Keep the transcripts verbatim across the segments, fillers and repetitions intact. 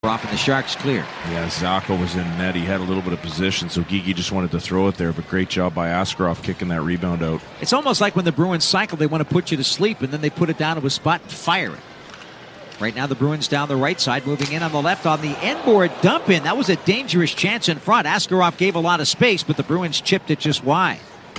Off and the Sharks clear. Yeah, Zacha was in net. He had a little bit of position, so Gigi just wanted to throw it there, but great job by Askarov kicking that rebound out. It's almost like when the Bruins cycle, they want to put you to sleep, and then they put it down to a spot and fire it. Right now the Bruins down the right side, moving in on the left on the end board dump in. That was a dangerous chance in front. Askarov gave a lot of space, but the Bruins chipped it just wide.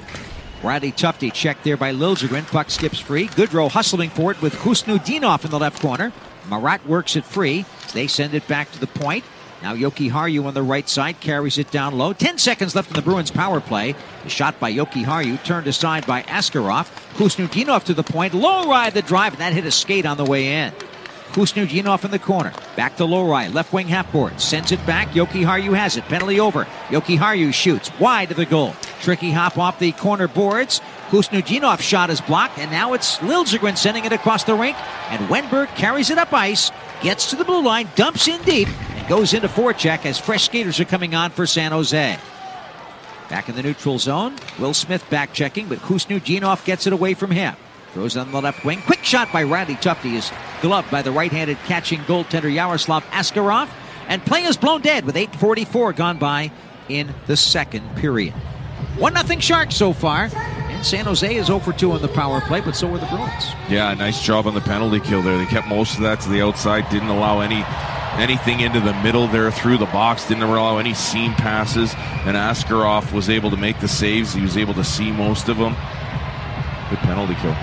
Riley Tufte checked there by Liljegren. Puck skips free. Goodrow hustling for it with Khusnutdinov in the left corner. Marat works it free. They send it back to the point. Now Jokiharju on the right side carries it down low. Ten seconds left in the Bruins power play. The shot by Jokiharju turned aside by Askarov. Khusnutdinov to the point. Low ride the drive, and that hit a skate on the way in. Khusnutdinov in the corner. Back to Lowry. Left wing half board. Sends it back. Jokiharju has it. Penalty over. Jokiharju shoots wide of the goal. Tricky hop off the corner boards. Khusnutdinov's shot is blocked, and now it's Liljegren sending it across the rink. And Wenberg carries it up ice, gets to the blue line, dumps in deep, and goes into forecheck as fresh skaters are coming on for San Jose. Back in the neutral zone. Will Smith back checking, but Khusnutdinov gets it away from him. Throws on the left wing. Quick shot by Riley Tufte is gloved by the right-handed catching goaltender Yaroslav Askarov. And play is blown dead with eight forty-four gone by in the second period. one nothing Sharks so far. And San Jose is zero for two on the power play, but so were the Bruins. Yeah, nice job on the penalty kill there. They kept most of that to the outside. Didn't allow any anything into the middle there through the box. Didn't allow any seam passes. And Askarov was able to make the saves. He was able to see most of them. Good penalty kill.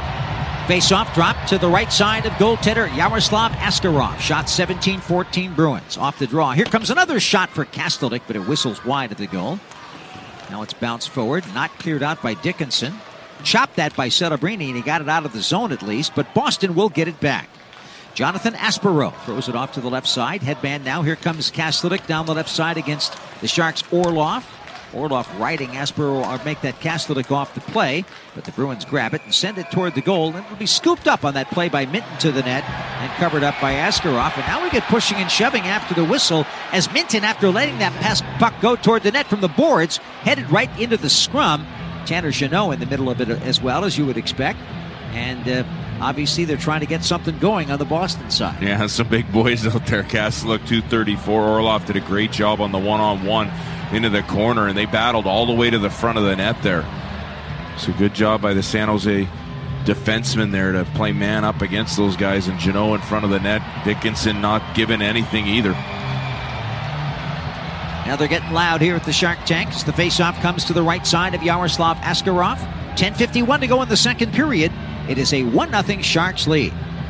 Face-off drop to the right side of goaltender Yaroslav Askarov. Shot seventeen fourteen Bruins. Off the draw. Here comes another shot for Kastelik, but it whistles wide of the goal. Now it's bounced forward. Not cleared out by Dickinson. Chopped that by Celebrini, and he got it out of the zone at least, but Boston will get it back. Jonathan Aspero throws it off to the left side. Headband now. Here comes Kastelik down the left side against the Sharks' Orlov. Orlov riding Aspero or make that Kastelik off the play, but the Bruins grab it and send it toward the goal, and it'll be scooped up on that play by Minton to the net and covered up by Askarov. And now we get pushing and shoving after the whistle as Minton, after letting that pass puck go toward the net from the boards, headed right into the scrum. Tanner Jeannot in the middle of it as well, as you would expect. And uh, obviously they're trying to get something going on the Boston side. Yeah, some big boys out there. Kastelik two thirty-four. Orlov did a great job on the one-on-one into the corner, and they battled all the way to the front of the net there. So good job by the San Jose defenseman there to play man up against those guys, and Jeannot in front of the net. Dickinson not giving anything either. Now they're getting loud here at the Shark Tank as the faceoff comes to the right side of Yaroslav Askarov. ten fifty-one to go in the second period. It is a one nothing Sharks lead.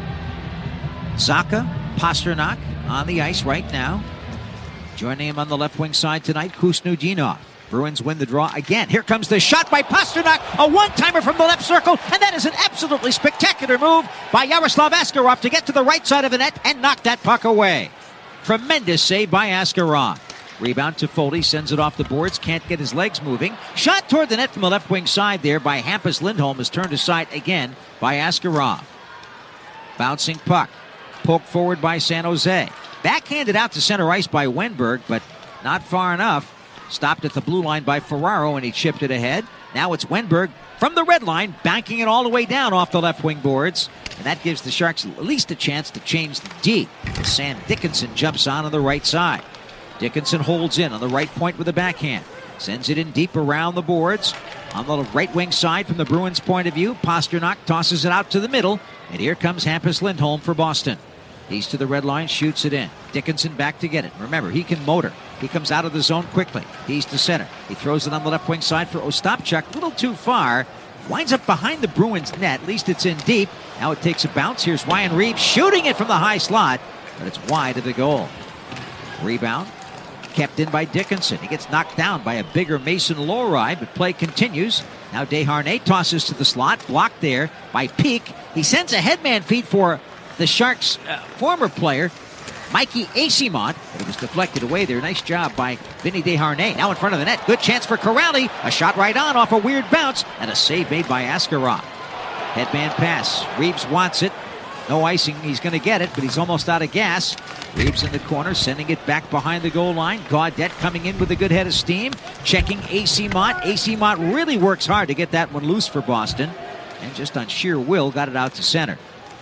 Zacha, Pasternak on the ice right now. Joining him on the left wing side tonight, Khusnutdinov. Bruins win the draw again. Here comes the shot by Pasternak. A one-timer from the left circle, and that is an absolutely spectacular move by Yaroslav Askarov to get to the right side of the net and knock that puck away. Tremendous save by Askarov. Rebound to Foley, sends it off the boards, can't get his legs moving. Shot toward the net from the left wing side there by Hampus Lindholm is turned aside again by Askarov. Bouncing puck. Poked forward by San Jose. Backhanded out to center ice by Wenberg, but not far enough. Stopped at the blue line by Ferraro, and he chipped it ahead. Now it's Wenberg from the red line, banking it all the way down off the left wing boards. And that gives the Sharks at least a chance to change the D. Sam Dickinson jumps on on the right side. Dickinson holds in on the right point with a backhand. Sends it in deep around the boards. On the right wing side from the Bruins' point of view, Pasternak tosses it out to the middle. And here comes Hampus Lindholm for Boston. He's to the red line, shoots it in. Dickinson back to get it. Remember, he can motor. He comes out of the zone quickly. He's to center. He throws it on the left wing side for Ostapchuk. A little too far. Winds up behind the Bruins net. At least it's in deep. Now it takes a bounce. Here's Ryan Reeves shooting it from the high slot. But it's wide of the goal. Rebound. Kept in by Dickinson. He gets knocked down by a bigger Mason Lowry, but play continues. Now Desharnais tosses to the slot. Blocked there by Peak. He sends a headman feed for the Sharks' uh, former player, Mikey Asimont, but it was deflected away there. Nice job by Vinny Desharnais. Now in front of the net. Good chance for Corrali. A shot right on off a weird bounce, and a save made by Askarov. Headman pass. Reeves wants it. No icing. He's going to get it, but he's almost out of gas. Reeves in the corner, sending it back behind the goal line. Gaudette coming in with a good head of steam. Checking Asimont. Asimont really works hard to get that one loose for Boston. And just on sheer will, got it out to center.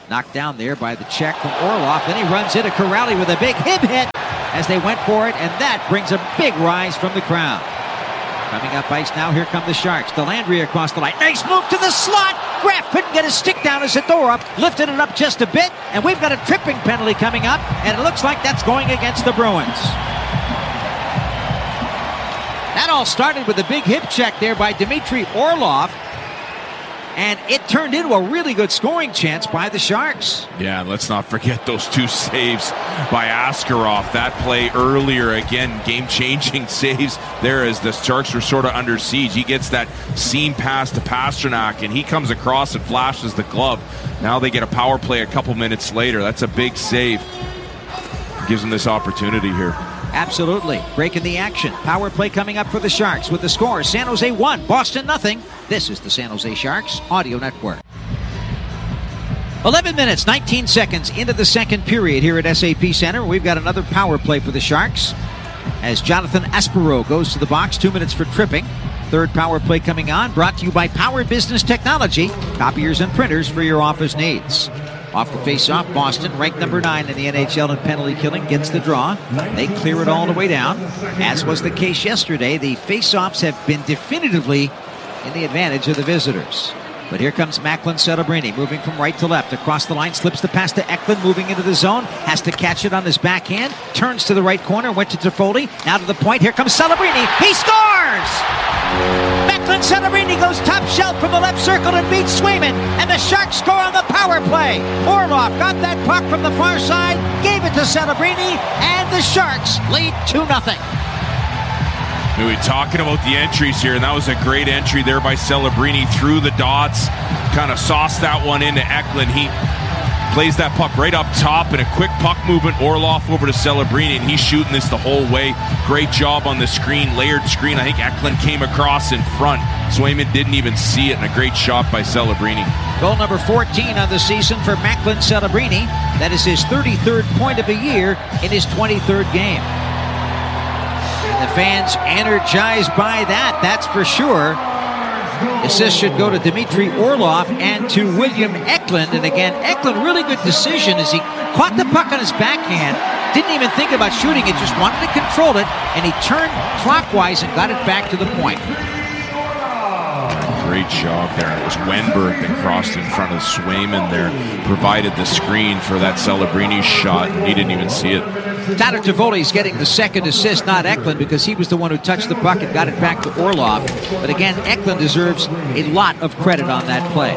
Knocked down there by the check from Orlov. Then he runs into Corrali with a big hip hit as they went for it, and that brings a big rise from the crowd. Coming up ice now, here come the Sharks. Delandry across the line. Nice move to the slot. Graf couldn't get his stick down as Zadorov lifted it up just a bit, and we've got a tripping penalty coming up, and it looks like that's going against the Bruins. That all started with a big hip check there by Dmitry Orlov, and it turned into a really good scoring chance by the Sharks. Yeah, let's not forget those two saves by Askarov. That play earlier, again, game-changing saves there as the Sharks were sort of under siege. He gets that seam pass to Pastrnak, and he comes across and flashes the glove. Now they get a power play a couple minutes later. That's a big save. Gives them this opportunity here. Absolutely. Breaking the action. Power play coming up for the Sharks with the score. San Jose one, Boston nothing. This is the San Jose Sharks Audio Network. eleven minutes, nineteen seconds into the second period here at S A P Center. We've got another power play for the Sharks as Jonathan Aspero goes to the box. Two minutes for tripping. Third power play coming on, brought to you by Power Business Technology. Copiers and printers for your office needs. Off the face-off, Boston, ranked number nine in the N H L in penalty killing, gets the draw. They clear it all the way down. As was the case yesterday, the face-offs have been definitively in the advantage of the visitors. But here comes Macklin Celebrini, moving from right to left. Across the line, slips the pass to Eklund, moving into the zone. Has to catch it on his backhand. Turns to the right corner, went to Toffoli. Now to the point, here comes Celebrini. He scores! Macklin Celebrini goes top shelf from the left circle and beats Swayman. And the Sharks score on the power play. Orlov got that puck from the far side, gave it to Celebrini, and the Sharks lead two nothing. We were talking about the entries here, and that was a great entry there by Celebrini through the dots. Kind of sauced that one into Eklund. He plays that puck right up top in a quick puck movement. Orlov over to Celebrini, and he's shooting this the whole way. Great job on the screen, layered screen. I think Eklund came across in front. Swayman didn't even see it, and a great shot by Celebrini. Goal number fourteen on the season for Macklin Celebrini. That is his thirty-third point of the year in his twenty-third game. And the fans energized by that, that's for sure. Assist should go to Dmitry Orlov and to William Eklund. And again, Eklund, really good decision as he caught the puck on his backhand. Didn't even think about shooting it, just wanted to control it. And he turned clockwise and got it back to the point. Great job there. It was Wenberg that crossed in front of Swayman there, provided the screen for that Celebrini shot, and he didn't even see it. Tyler Toffoli's getting the second assist, not Eklund, because he was the one who touched the puck and got it back to Orlov. But again, Eklund deserves a lot of credit on that play.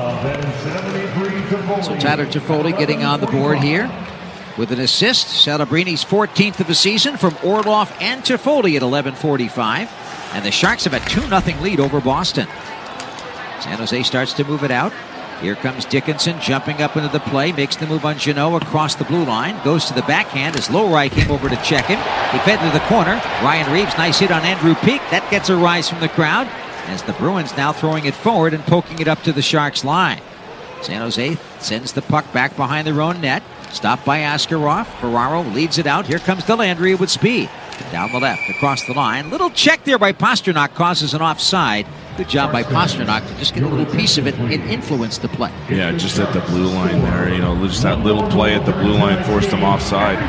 So Tyler Toffoli getting on the board here with an assist. Celebrini's fourteenth of the season from Orlov and Toffoli at eleven forty-five. And the Sharks have a two nothing lead over Boston. San Jose starts to move it out. Here comes Dickinson jumping up into the play, makes the move on Jeannot across the blue line, goes to the backhand as Lowry came over to check him. He fed to the corner. Ryan Reeves, nice hit on Andrew Peak. That gets a rise from the crowd as the Bruins now throwing it forward and poking it up to the Sharks line. San Jose sends the puck back behind their own net. Stopped by Askarov. Ferraro leads it out. Here comes Dellandrea with speed. Down the left, across the line. Little check there by Pastrnak causes an offside. Good job by Pastrnak to just get a little piece of it and influence the play. Yeah, just at the blue line there. You know, just that little play at the blue line forced him offside.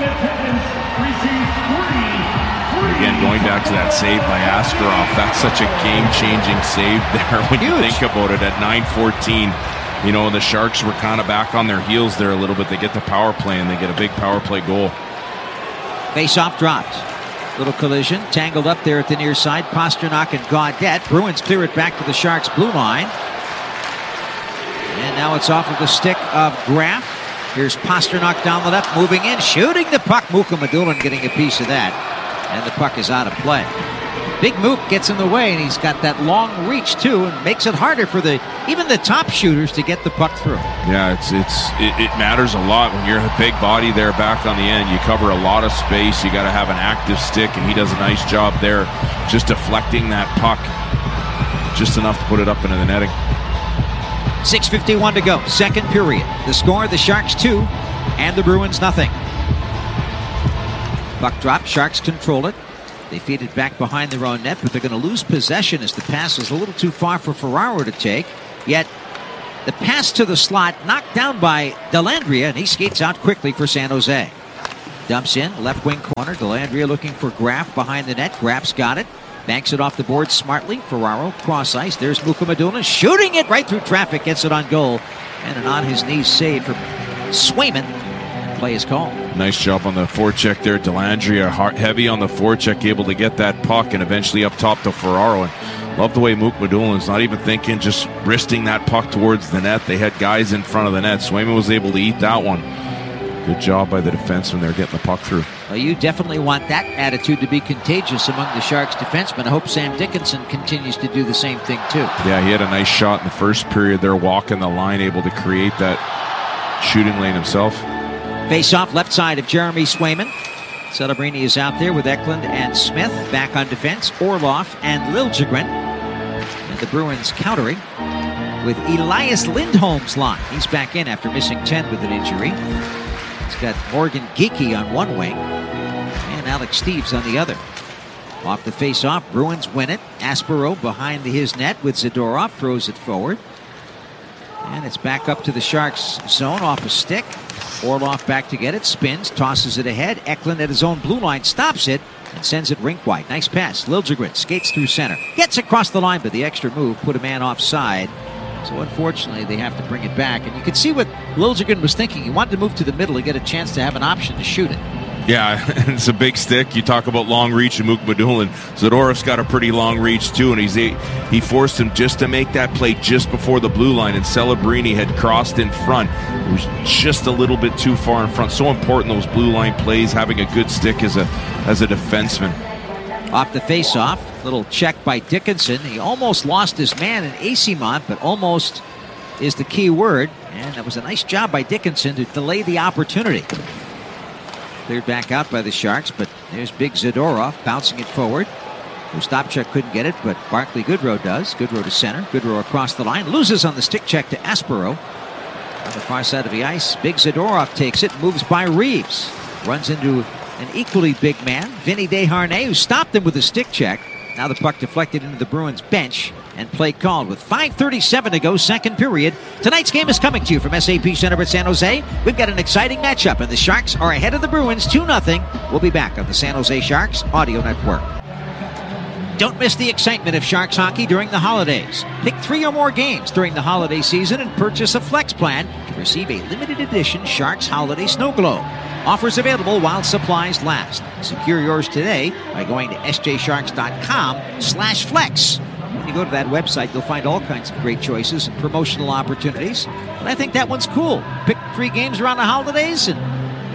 Again, going back to that save by Askarov, that's such a game-changing save there when Huge. You think about it at nine fourteen. You know, the Sharks were kind of back on their heels there a little bit. They get the power play, and they get a big power play goal. Face-off dropped. Little collision, tangled up there at the near side. Pastrnak and Gaudette. Bruins clear it back to the Sharks' blue line. And now it's off of the stick of Graf. Here's Pastrnak down the left, moving in, shooting the puck. Muka Madulin getting a piece of that. And the puck is out of play. Big Mook gets in the way, and he's got that long reach, too, and makes it harder for the even the top shooters to get the puck through. Yeah, it's it's it, it matters a lot when you're a big body there back on the end. You cover a lot of space. You got to have an active stick, and he does a nice job there just deflecting that puck just enough to put it up into the netting. six fifty-one to go, second period. The score, the Sharks two, and the Bruins nothing. Puck drop, Sharks control it. They feed it back behind their own net, but they're going to lose possession as the pass is a little too far for Ferraro to take. Yet The pass to the slot, knocked down by Dellandrea, and he skates out quickly for San Jose. Dumps in, left wing corner. Dellandrea looking for Graf behind the net. Graf's got it. Banks it off the board smartly. Ferraro, cross ice. There's Mukamaduna shooting it right through traffic. Gets it on goal. And an on-his-knees save from Swayman. Play is called. Nice job on the forecheck there. Dellandrea heavy on the forecheck, able to get that puck and eventually up top to Ferraro. And love the way Mukamadun's not even thinking, just wristing that puck towards the net. They had guys in front of the net. Swayman was able to eat that one. Good job by the defenseman there getting the puck through. Well, you definitely want that attitude to be contagious among the Sharks defensemen. I hope Sam Dickinson continues to do the same thing too. Yeah, he had a nice shot in the first period there, walking the line, able to create that shooting lane himself. Face off left side of Jeremy Swayman. Celebrini is out there with Eklund and Smith. Back on defense, Orlov and Liljegren. And the Bruins countering with Elias Lindholm's line. He's back in after missing ten with an injury. He's got Morgan Geekie on one wing and Alex Steeves on the other. Off the face-off, Bruins win it. Aspero behind his net with Zadorov, throws it forward. And it's back up to the Sharks zone off a stick. Orlov back to get it, spins, tosses it ahead. Eklund at his own blue line stops it and sends it rink wide. Nice pass. Liljegren skates through center. Gets across the line, but the extra move put a man offside. So unfortunately, they have to bring it back. And you can see what Liljegren was thinking. He wanted to move to the middle to get a chance to have an option to shoot it. Yeah, it's a big stick. You talk about long reach and Mukamadulin. Zadorov's got a pretty long reach too, and he's he forced him just to make that play just before the blue line, and Celebrini had crossed in front. It was just a little bit too far in front. So important, those blue line plays, having a good stick as a as a defenseman. Off the face-off, little check by Dickinson. He almost lost his man in Asimont, but almost is the key word. And that was a nice job by Dickinson to delay the opportunity. Cleared back out by the Sharks, but there's big Zadorov bouncing it forward. Ostapchuk couldn't get it, but Barclay Goodrow does. Goodrow to center. Goodrow across the line. Loses on the stick check to Aspero. On the far side of the ice, big Zadorov takes it, moves by Reeves. Runs into an equally big man, Vinny Desharnais, who stopped him with a stick check. Now the puck deflected into the Bruins bench and play called with five thirty-seven to go, second period. Tonight's game is coming to you from S A P Center at San Jose. We've got an exciting matchup, and the Sharks are ahead of the Bruins two nothing. We'll be back on the San Jose Sharks Audio Network. Don't miss the excitement of Sharks hockey during the holidays. Pick three or more games during the holiday season and purchase a Flex plan to receive a limited edition Sharks Holiday Snow Globe. Offers available while supplies last. Secure yours today by going to s j sharks dot com slash flex. When you go to that website, you'll find all kinds of great choices and promotional opportunities. But I think that one's cool. Pick three games around the holidays and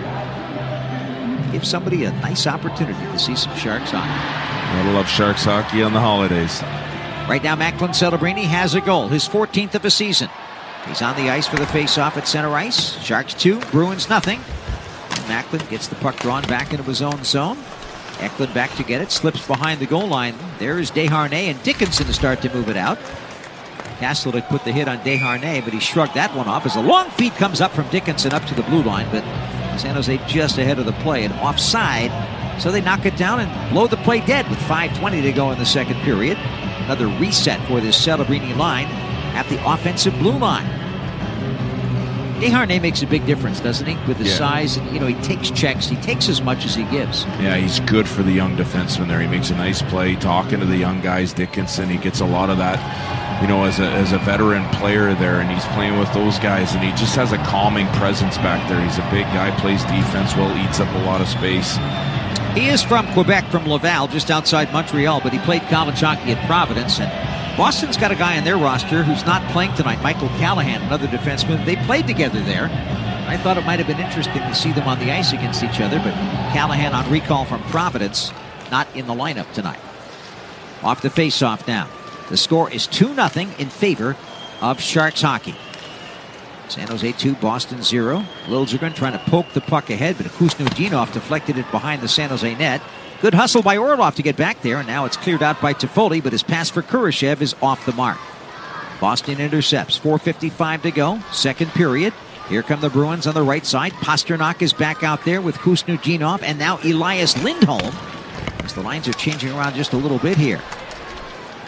give somebody a nice opportunity to see some Sharks hockey. Gotta love Sharks hockey on the holidays. Right now, Macklin Celebrini has a goal, his fourteenth of the season. He's on the ice for the face-off at center ice. Sharks two, Bruins nothing. And Macklin gets the puck drawn back into his own zone. Eklund back to get it, slips behind the goal line. There is Desharnais and Dickinson to start to move it out. Castleton put the hit on Desharnais, but he shrugged that one off as a long feed comes up from Dickinson up to the blue line, but San Jose just ahead of the play and offside. So they knock it down and blow the play dead with five twenty to go in the second period. Another reset for this Celebrini line at the offensive blue line. Desharnais makes a big difference, doesn't he? With his yeah. size, and you know, he takes checks. He takes as much as he gives. Yeah, he's good for the young defenseman there. He makes a nice play talking to the young guys. Dickinson, he gets a lot of that, you know, as a, as a veteran player there, and he's playing with those guys, and he just has a calming presence back there. He's a big guy, plays defense well, eats up a lot of space. He is from Quebec, from Laval, just outside Montreal, but he played college hockey at Providence, and Boston's got a guy on their roster who's not playing tonight, Michael Callahan, another defenseman. They played together there. I thought it might have been interesting to see them on the ice against each other, but Callahan on recall from Providence, not in the lineup tonight. Off the face-off now. The score is two nothing in favor of Sharks hockey. San Jose two, Boston zero. Liljegren trying to poke the puck ahead, but Kusnudinov deflected it behind the San Jose net. Good hustle by Orlov to get back there, and now it's cleared out by Toffoli, but his pass for Kurashev is off the mark. Boston intercepts. four fifty-five to go, second period. Here come the Bruins on the right side. Pasternak is back out there with Kusnudinov, and now Elias Lindholm, as the lines are changing around just a little bit here.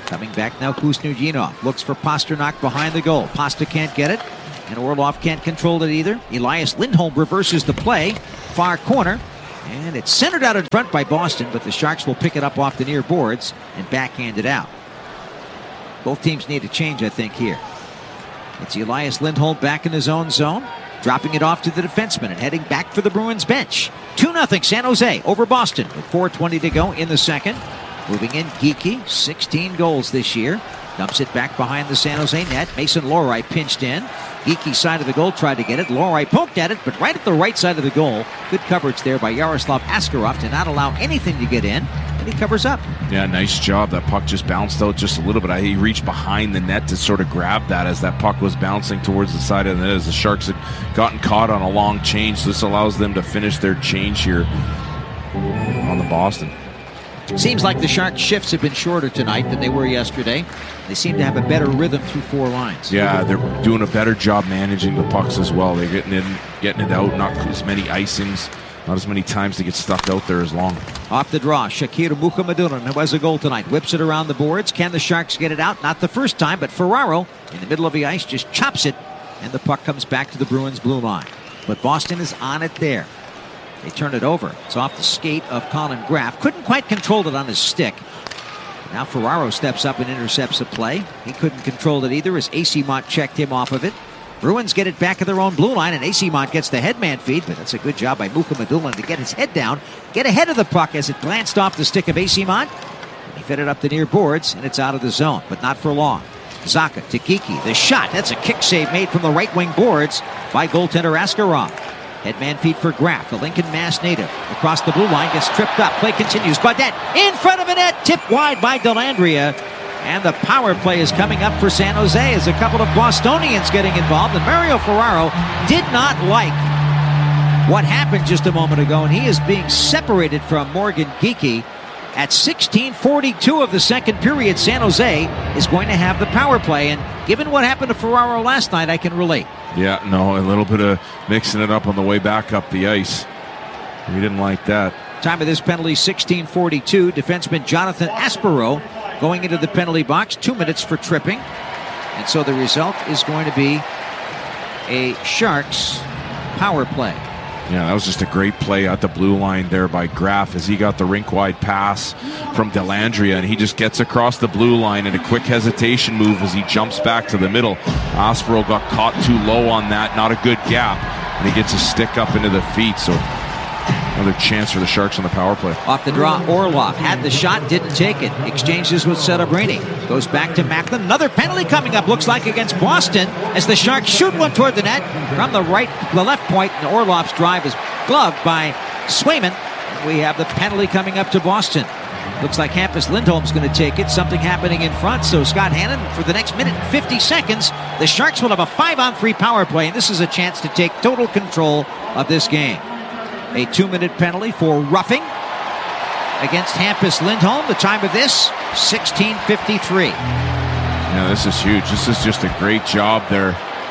Coming back now, Kusnudinov looks for Pasternak behind the goal. Pasta can't get it, and Orlov can't control it either. Elias Lindholm reverses the play, far corner, and it's centered out in front by Boston, but the Sharks will pick it up off the near boards and backhand it out. Both teams need a change, I think, here. It's Elias Lindholm back in his own zone, dropping it off to the defenseman and heading back for the Bruins bench. two nothing San Jose over Boston with four twenty to go in the second. Moving in, Geekie, sixteen goals this year. Dumps it back behind the San Jose net. Mason Lohrei pinched in. Geekie side of the goal tried to get it. Lohrei poked at it, but right at the right side of the goal. Good coverage there by Yaroslav Askarov to not allow anything to get in. And he covers up. Yeah, nice job. That puck just bounced out just a little bit. He reached behind the net to sort of grab that as that puck was bouncing towards the side of the net as the Sharks had gotten caught on a long change. This allows them to finish their change here on the Boston. Seems like the Sharks' shifts have been shorter tonight than they were yesterday. They seem to have a better rhythm through four lines. Yeah, they're doing a better job managing the pucks as well. They're getting in, getting it out, not as many icings, not as many times to get stuck out there as long. Off the draw, Shakir Mukhamadullin, who has a goal tonight, whips it around the boards. Can the Sharks get it out? Not the first time, but Ferraro in the middle of the ice just chops it, and the puck comes back to the Bruins' blue line. But Boston is on it there. They turn it over. It's off the skate of Colin Graff. Couldn't quite control it on his stick. Now Ferraro steps up and intercepts a play. He couldn't control it either as A C Mont checked him off of it. Bruins get it back at their own blue line, and A C Mont gets the headman feed, but that's a good job by Mukhamadullin to get his head down, get ahead of the puck as it glanced off the stick of A C Mont. He fed it up the near boards, and it's out of the zone, but not for long. Zacha to Geekie. The shot. That's a kick save made from the right wing boards by goaltender Askarov. Headman feed for Graff, the Lincoln Mass native. Across the blue line, gets tripped up. Play continues. Gaudette in front of a net, tipped wide by Dellandrea. And the power play is coming up for San Jose as a couple of Bostonians getting involved. And Mario Ferraro did not like what happened just a moment ago, and he is being separated from Morgan Geekie. At sixteen forty-two of the second period, San Jose is going to have the power play. And given what happened to Ferraro last night, I can relate. Yeah, no, a little bit of mixing it up on the way back up the ice. We didn't like that. Time of this penalty, sixteen forty-two. Defenseman Jonathan Aspero going into the penalty box. Two minutes for tripping. And so the result is going to be a Sharks power play. Yeah, that was just a great play at the blue line there by Graff as he got the rink-wide pass from Dellandrea, and he just gets across the blue line in a quick hesitation move as he jumps back to the middle. Aspero got caught too low on that, not a good gap, and he gets his stick up into the feet, so another chance for the Sharks on the power play. Off the draw, Orlov had the shot, didn't take it. Exchanges with Celebrini. Goes back to Macklin. Another penalty coming up, looks like against Boston, as the Sharks shoot one toward the net from the right, the left point, and Orlov's drive is gloved by Swayman. We have the penalty coming up to Boston. Looks like Hampus Lindholm's going to take it. Something happening in front. So Scott Hannon, for the next minute and fifty seconds, the Sharks will have a five-on-three power play, and this is a chance to take total control of this game. A two-minute penalty for roughing against Hampus Lindholm. The time of this, sixteen fifty-three. Yeah, this is huge. This is just a great job there.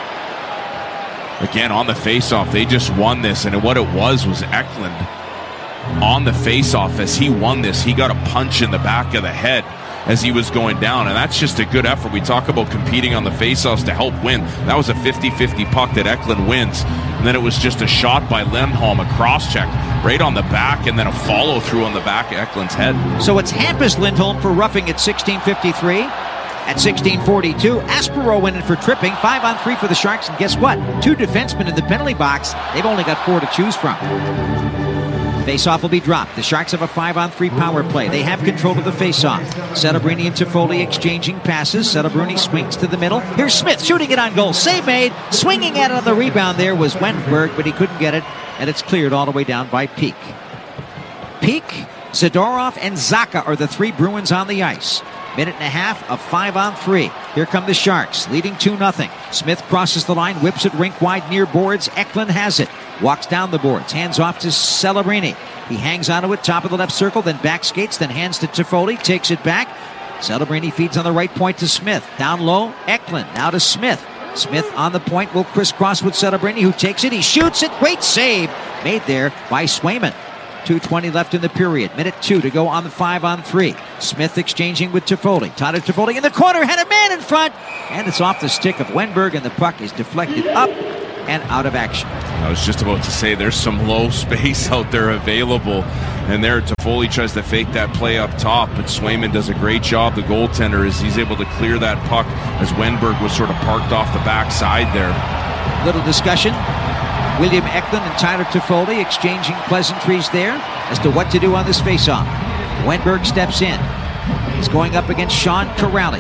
Again, on the face-off, they just won this, and what it was was Eklund on the face-off. As he won this, he got a punch in the back of the head as he was going down, and that's just a good effort. We talk about competing on the face-offs to help win. That was a fifty-fifty puck that Eklund wins, and then it was just a shot by Lindholm, a cross-check right on the back, and then a follow-through on the back of Eklund's head. So it's Hampus Lindholm for roughing at sixteen fifty-three. At sixteen forty-two, Aspero went in for tripping. Five on three for the Sharks, and guess what? Two defensemen in the penalty box. They've only got four to choose from. Face-off will be dropped. The Sharks have a five-on-three power play. They have control of the face-off. Celebrini and Toffoli exchanging passes. Celebrini swings to the middle. Here's Smith shooting it on goal. Save made. Swinging at it on the rebound there was Wennberg, but he couldn't get it, and it's cleared all the way down by Peak. Peak, Zadorov, and Zacha are the three Bruins on the ice. Minute and a half of five on three. Here come the Sharks, leading two nothing. Smith crosses the line, whips it rink wide near boards. Eklund has it. Walks down the boards, hands off to Celebrini. He hangs onto it, top of the left circle, then back skates, then hands to Toffoli, takes it back. Celebrini feeds on the right point to Smith. Down low, Eklund, now to Smith. Smith on the point will crisscross with Celebrini, who takes it. He shoots it. Great save made there by Swayman. two twenty left in the period. Minute two to go on the five on three. Smith exchanging with Toffoli. Tyler Toffoli in the corner, had a man in front, and it's off the stick of Wenberg, and the puck is deflected up and out of action. I was just about to say there's some low space out there available, and there Toffoli tries to fake that play up top, but Swayman does a great job. The goaltender is he's able to clear that puck as Wenberg was sort of parked off the backside there. Little discussion. William Eklund and Tyler Toffoli exchanging pleasantries there as to what to do on this faceoff. Wenberg steps in. He's going up against Sean Corrali.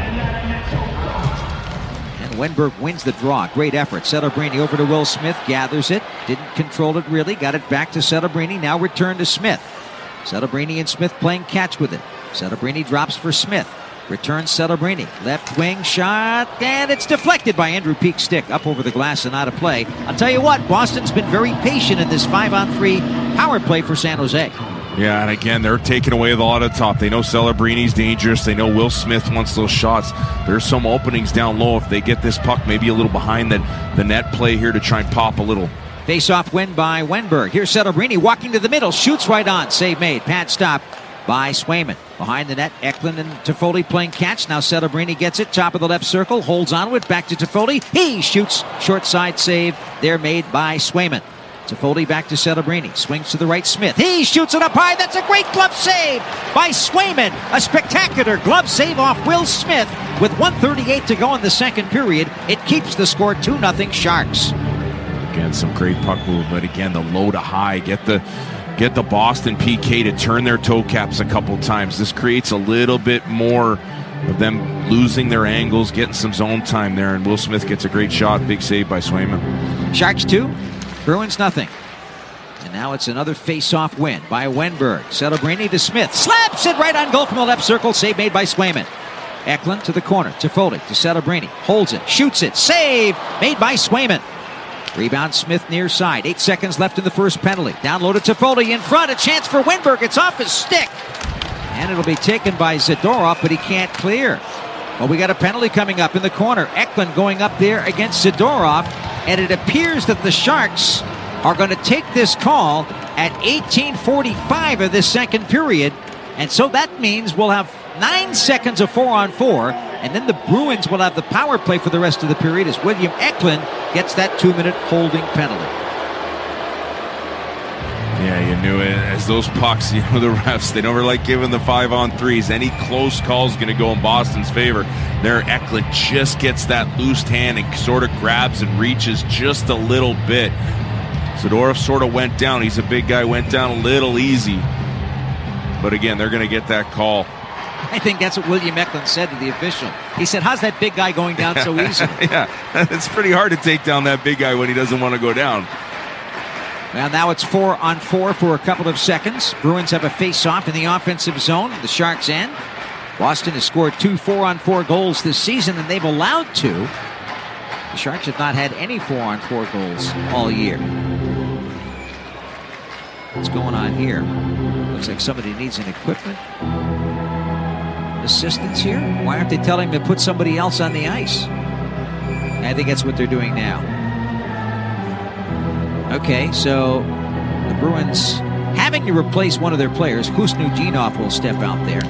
And Wenberg wins the draw. Great effort. Celebrini over to Will Smith. Gathers it. Didn't control it really. Got it back to Celebrini. Now return to Smith. Celebrini and Smith playing catch with it. Celebrini drops for Smith. Returns Celebrini. Left wing shot, and it's deflected by Andrew Peake's stick up over the glass and out of play. I'll tell you what, Boston's been very patient in this five on three power play for San Jose. Yeah, and again, they're taking away a lot of top. They know Celebrini's dangerous. They know Will Smith wants those shots. There's some openings down low if they get this puck maybe a little behind the, the net play here to try and pop a little. Face-off win by Wenberg. Here's Celebrini walking to the middle. Shoots right on. Save made. Pad stop by Swayman. Behind the net, Eklund and Toffoli playing catch. Now Celebrini gets it. Top of the left circle. Holds on with back to Toffoli. He shoots. Short side save. They're made by Swayman. Toffoli back to Celebrini. Swings to the right. Smith. He shoots it up high. That's a great glove save by Swayman. A spectacular glove save off Will Smith. With one thirty-eight to go in the second period, it keeps the score two nothing Sharks. Again, some great puck movement. Again, the low to high. Get the get the Boston P K to turn their toe caps a couple times. This creates a little bit more of them losing their angles, getting some zone time there, and Will Smith gets a great shot. Big save by Swayman. Sharks two, Bruins nothing. And now it's another face-off win by Wenberg. Celebrini to Smith. Slaps it right on goal from the left circle. Save made by Swayman. Eklund to the corner. Toffoli to Celebrini. Holds it. Shoots it. Save made by Swayman. Rebound Smith near side. Eight seconds left in the first penalty. Down low to Toffoli in front. A chance for Wenberg. It's off his stick. And it'll be taken by Zadorov, but he can't clear. Well, we got a penalty coming up in the corner. Eklund going up there against Zadorov. And it appears that the Sharks are going to take this call at eighteen forty-five of this second period. And so that means we'll have nine seconds of four on four. And then the Bruins will have the power play for the rest of the period as William Eklund gets that two-minute holding penalty. Yeah, you knew it. As those pucks, you know, the refs, they never like giving the five on threes. Any close call is going to go in Boston's favor. There, Eklund just gets that loose hand and sort of grabs and reaches just a little bit. Zadorov sort of went down. He's a big guy, went down a little easy. But again, they're going to get that call. I think that's what William Eklund said to the official. He said, how's that big guy going down so easily? Yeah, it's pretty hard to take down that big guy when he doesn't want to go down. Well, now it's four on four for a couple of seconds. Bruins have a face-off in the offensive zone. The Sharks end. Boston has scored two four-on-four goals this season, and they've allowed two. The Sharks have not had any four-on-four goals all year. What's going on here? Looks like somebody needs an equipment assistance here. Why aren't they telling them to put somebody else on the ice? I think that's what they're doing now. Okay, so the Bruins having to replace one of their players. Kusnudinov will step out there.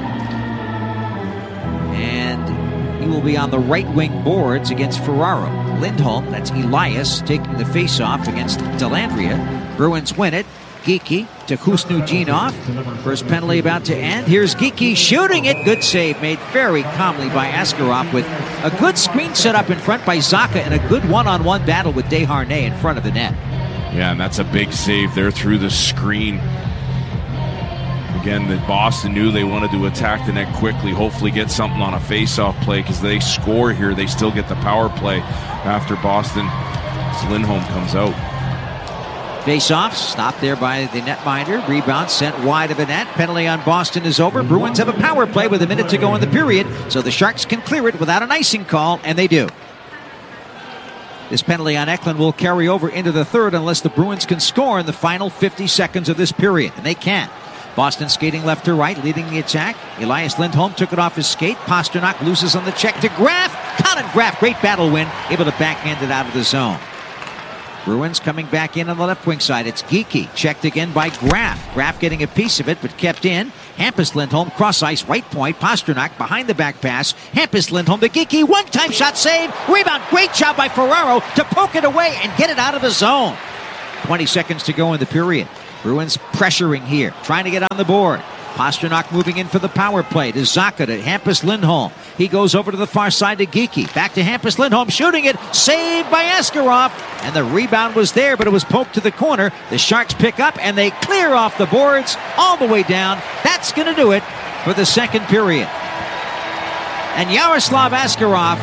And he will be on the right wing boards against Ferraro. Lindholm, that's Elias, taking the face-off against Dellandrea. Bruins win it. Geekie to Kusnudinov. First penalty about to end. Here's Geekie shooting it. Good save made very calmly by Askarov with a good screen set up in front by Zacha and a good one-on-one battle with Desharnais in front of the net. Yeah, and that's a big save there through the screen. Again, the Boston knew they wanted to attack the net quickly, hopefully get something on a face-off play because they score here. They still get the power play after Boston. Lindholm comes out. Face-off, stopped there by the netminder. Rebound sent wide of the net. Penalty on Boston is over. Bruins have a power play with a minute to go in the period, so the Sharks can clear it without an icing call, and they do. This penalty on Eklund will carry over into the third unless the Bruins can score in the final fifty seconds of this period, and they can. Boston skating left to right, leading the attack. Elias Lindholm took it off his skate. Pasternak loses on the check to Graf. Colin Graf, great battle win, able to backhand it out of the zone. Bruins coming back in on the left wing side. It's Geekie. Checked again by Graf. Graf getting a piece of it, but kept in. Hampus Lindholm, cross ice, right point. Pasternak behind the back pass. Hampus Lindholm to Geekie. One-time shot save. Rebound. Great job by Ferraro to poke it away and get it out of the zone. twenty seconds to go in the period. Bruins pressuring here, trying to get on the board. Pasternak moving in for the power play to Zacha to Hampus Lindholm. He goes over to the far side to Geekie. Back to Hampus Lindholm, shooting it. Saved by Askarov. And the rebound was there, but it was poked to the corner. The Sharks pick up, and they clear off the boards all the way down. That's going to do it for the second period. And Yaroslav Askarov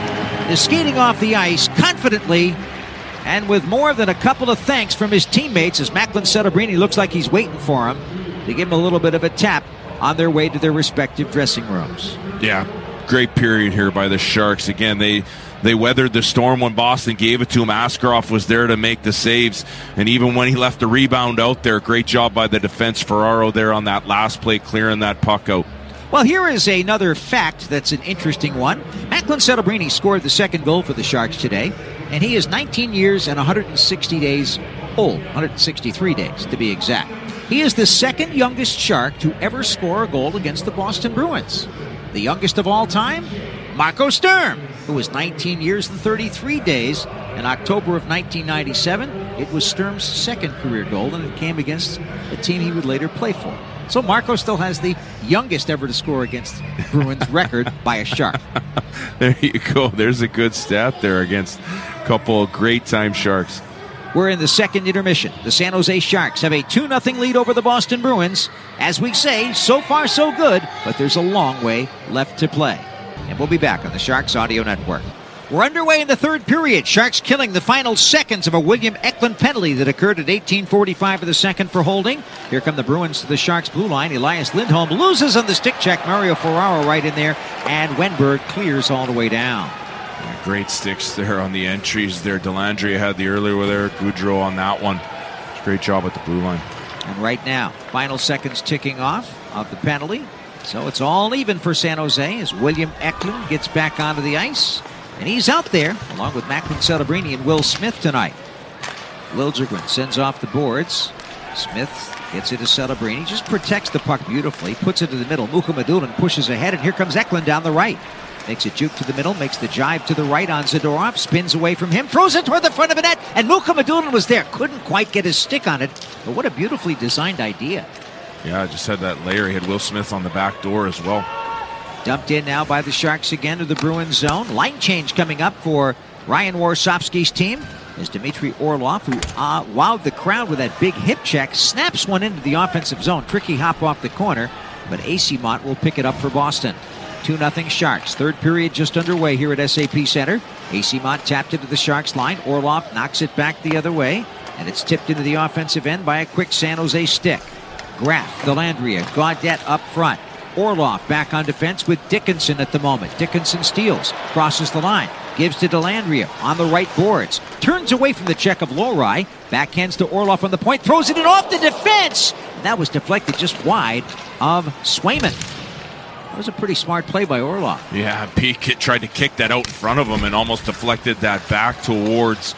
is skating off the ice confidently and with more than a couple of thanks from his teammates as Macklin Celebrini looks like he's waiting for him to give him a little bit of a tap on their way to their respective dressing rooms. Yeah, great period here by the Sharks. Again, they they weathered the storm when Boston gave it to him. Askarov was there to make the saves, and even when he left the rebound out there, great job by the defense. Ferraro there on that last play, clearing that puck out. Well, here is another fact that's an interesting one. Macklin Celebrini scored the second goal for the Sharks today, and he is nineteen years and one hundred sixty days old, one hundred sixty-three days to be exact. He is the second youngest Shark to ever score a goal against the Boston Bruins. The youngest of all time, Marco Sturm, who was nineteen years and thirty-three days. In October of nineteen ninety-seven, it was Sturm's second career goal, and it came against a team he would later play for. So Marco still has the youngest ever to score against Bruins record by a Shark. There you go. There's a good stat there against a couple of great-time Sharks. We're in the second intermission. The San Jose Sharks have a two nothing lead over the Boston Bruins. As we say, so far so good, but there's a long way left to play. And we'll be back on the Sharks Audio Network. We're underway in the third period. Sharks killing the final seconds of a William Eklund penalty that occurred at eighteen forty-five of the second for holding. Here come the Bruins to the Sharks' blue line. Elias Lindholm loses on the stick check. Mario Ferraro right in there. And Wenberg clears all the way down. Yeah, great sticks there on the entries there. Delandria had the earlier with there. Goudreau on that one. Great job at the blue line. And right now, final seconds ticking off of the penalty. So it's all even for San Jose as William Eklund gets back onto the ice. And he's out there, along with Macklin Celebrini and Will Smith tonight. Liljegren sends off the boards. Smith gets it to Celebrini. Just protects the puck beautifully. Puts it to the middle. Mukhamadullin pushes ahead, and here comes Eklund down the right. Makes a juke to the middle. Makes the jive to the right on Zadorov. Spins away from him. Throws it toward the front of the net. And Mukhamadullin was there. Couldn't quite get his stick on it. But what a beautifully designed idea. Yeah, I just had that layer. He had Will Smith on the back door as well. Dumped in now by the Sharks again to the Bruins zone. Line change coming up for Ryan Warsofsky's team is Dmitry Orlov, who uh, wowed the crowd with that big hip check, snaps one into the offensive zone. Tricky hop off the corner, but Acemont will pick it up for Boston. two nothing Sharks. Third period just underway here at S A P Center. Acemont tapped into the Sharks line. Orlov knocks it back the other way, and it's tipped into the offensive end by a quick San Jose stick. Graf, Delandria, Gaudette up front. Orlov back on defense with Dickinson at the moment. Dickinson steals, crosses the line, gives to Delandria on the right boards, turns away from the check of Lohrei, backhands to Orlov on the point, throws it in off the defense. And that was deflected just wide of Swayman. That was a pretty smart play by Orlov. Yeah, Pete tried to kick that out in front of him and almost deflected that back towards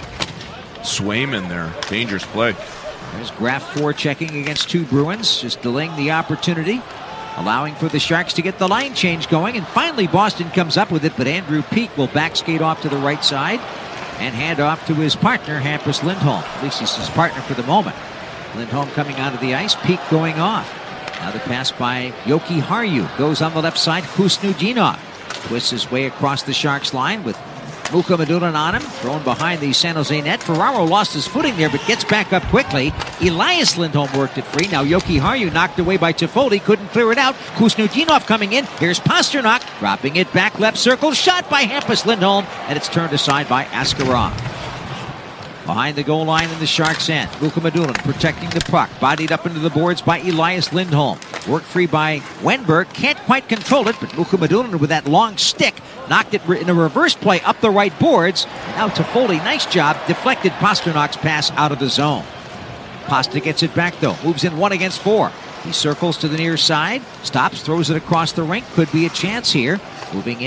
Swayman there. Dangerous play. There's Graf forechecking against two Bruins, just delaying the opportunity, allowing for the Sharks to get the line change going. And finally, Boston comes up with it, but Andrew Peeke will back skate off to the right side and hand off to his partner, Hampus Lindholm. At least he's his partner for the moment. Lindholm coming onto the ice, Peeke going off. Now the pass by Yoki Haru goes on the left side. Kusnudinov twists his way across the Sharks line with Mukhamadullin on him, thrown behind the San Jose net. Ferraro lost his footing there, but gets back up quickly. Elias Lindholm worked it free. Now Yoki Haru knocked away by Toffoli, couldn't clear it out. Kusnudinov coming in. Here's Pasternak, dropping it back left circle. Shot by Hampus Lindholm, and it's turned aside by Askarov. Behind the goal line in the Sharks' end, Mukhamadullin protecting the puck, bodied up into the boards by Elias Lindholm. Worked free by Wenberg, can't quite control it, but Mukhamadullin with that long stick knocked it in a reverse play up the right boards. Now Toffoli, nice job, deflected Pasternak's pass out of the zone. Pasta gets it back though, moves in one against four. He circles to the near side, stops, throws it across the rink, could be a chance here. Moving in,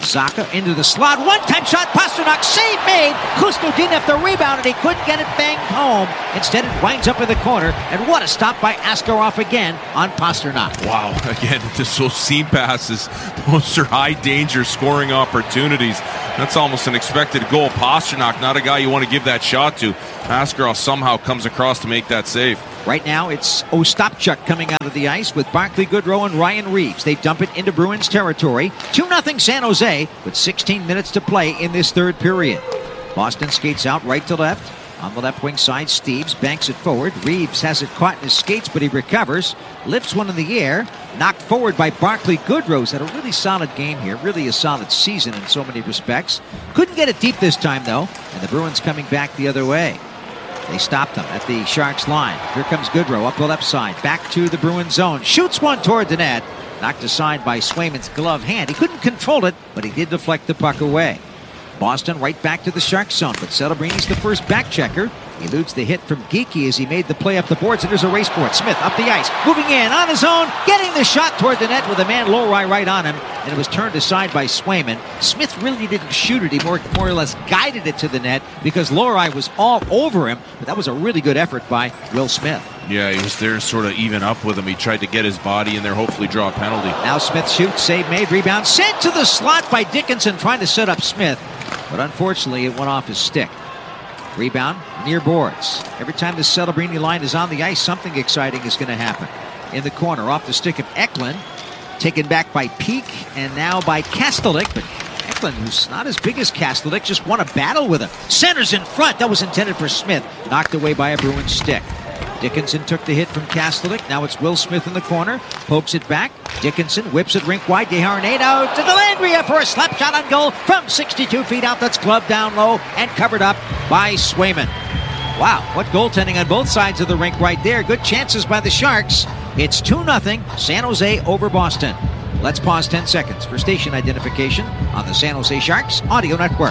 Zacha into the slot. One-time shot. Pastrnak. Save made. Kusnudinov the rebound, and he couldn't get it banged home. Instead, it winds up in the corner. And what a stop by Askarov again on Pastrnak. Wow. Again, just those seam passes. Those are high-danger scoring opportunities. That's almost an expected goal. Pastrnak, not a guy you want to give that shot to. Askarov somehow comes across to make that save. Right now, it's Ostapchuk coming out of the ice with Barclay Goodrow and Ryan Reeves. They dump it into Bruins territory. two nothing San Jose with sixteen minutes to play in this third period. Boston skates out right to left. On the left wing side, Steeves banks it forward. Reeves has it caught in his skates, but he recovers. Lifts one in the air. Knocked forward by Barclay Goodrow. He's had a really solid game here. Really a solid season in so many respects. Couldn't get it deep this time, though. And the Bruins coming back the other way. They stopped him at the Sharks line. Here comes Goodrow up the left side. Back to the Bruins zone. Shoots one toward the net. Knocked aside by Swayman's glove hand. He couldn't control it, but he did deflect the puck away. Boston right back to the Sharks zone, but Celebrini's the first back checker. He eludes the hit from Geekie as he made the play up the boards, and there's a race for it. Smith up the ice, moving in on his own, getting the shot toward the net with a man Lohrei right on him, and it was turned aside by Swayman. Smith really didn't shoot it. He more, more or less guided it to the net because Lohrei was all over him, but that was a really good effort by Will Smith. Yeah, he was there to sort of even up with him. He tried to get his body in there, hopefully draw a penalty. Now Smith shoots, save made, rebound, sent to the slot by Dickinson trying to set up Smith, but unfortunately it went off his stick. Rebound near boards. Every time the Celebrini line is on the ice, something exciting is going to happen. In the corner, off the stick of Eklund, taken back by Peak, and now by Kastelik, but Eklund, who's not as big as Kastelik, just won a battle with him. Centers in front. That was intended for Smith. Knocked away by a Bruins stick. Dickinson took the hit from Kastelik. Now it's Will Smith in the corner. Pokes it back. Dickinson whips it rink wide. Desharnais to Dellandrea for a slap shot on goal from sixty-two feet out. That's gloved down low and covered up by Swayman. Wow, what goaltending on both sides of the rink right there. Good chances by the Sharks. It's two nothing San Jose over Boston. Let's pause ten seconds for station identification on the San Jose Sharks Audio Network.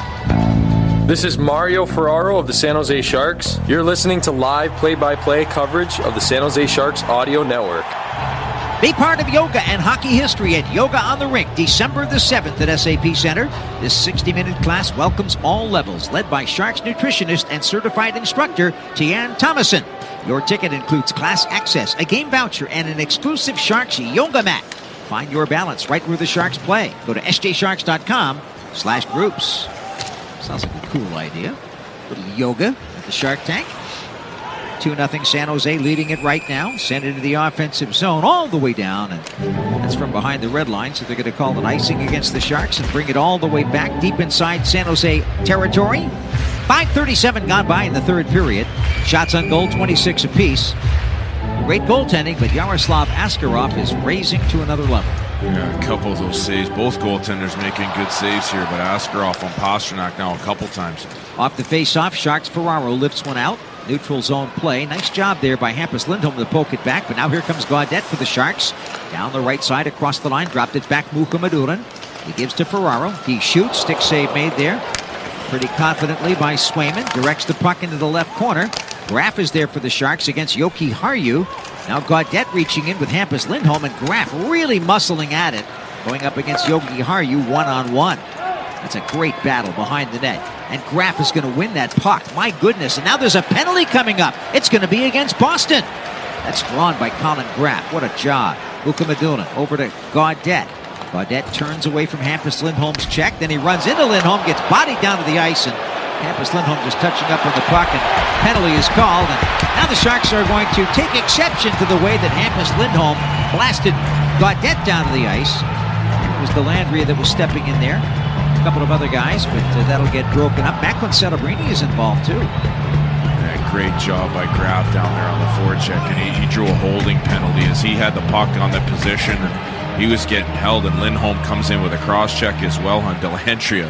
This is Mario Ferraro of the San Jose Sharks. You're listening to live play-by-play coverage of the San Jose Sharks Audio Network. Be part of yoga and hockey history at Yoga on the Rink, December the seventh at S A P Center. This sixty-minute class welcomes all levels, led by Sharks nutritionist and certified instructor Tian Thomason. Your ticket includes class access, a game voucher, and an exclusive Sharks yoga mat. Find your balance right where the Sharks play. Go to s j sharks dot com slash groups. Sounds like a cool idea. A little yoga at the Shark Tank. two nothing San Jose leading it right now. Sent into the offensive zone all the way down. And that's from behind the red line. So they're going to call an icing against the Sharks and bring it all the way back deep inside San Jose territory. five thirty-seven gone by in the third period. Shots on goal, twenty-six apiece. Great goaltending, but Yaroslav Askarov is raising to another level. Yeah, a couple of those saves. Both goaltenders making good saves here, but Askarov on Pastrnak now a couple times. Off the face-off, Sharks Ferraro lifts one out. Neutral zone play. Nice job there by Hampus Lindholm to poke it back, but now here comes Gaudette for the Sharks. Down the right side, across the line, dropped it back Mukhamadurin. He gives to Ferraro. He shoots. Stick save made there. Pretty confidently by Swayman. Directs the puck into the left corner. Graf is there for the Sharks against Yoki Harju. Now Gaudette reaching in with Hampus Lindholm, and Graf really muscling at it. Going up against Yoki Harju one-on-one. That's a great battle behind the net. And Graf is going to win that puck. My goodness. And now there's a penalty coming up. It's going to be against Boston. That's drawn by Colin Graf. What a job. Mukhamadurin over to Gaudette. Gaudette turns away from Hampus Lindholm's check. Then he runs into Lindholm, gets bodied down to the ice, and Hampus Lindholm just touching up on the puck, and penalty is called. And now the Sharks are going to take exception to the way that Hampus Lindholm blasted Gaudette down to the ice. It was Dellandrea that was stepping in there. A couple of other guys, but uh, that'll get broken up. Macklin Celebrini is involved too. Yeah, great job by Graf down there on the forecheck, and he, he drew a holding penalty as he had the puck on the position, and he was getting held, and Lindholm comes in with a cross check as well on Dellandrea.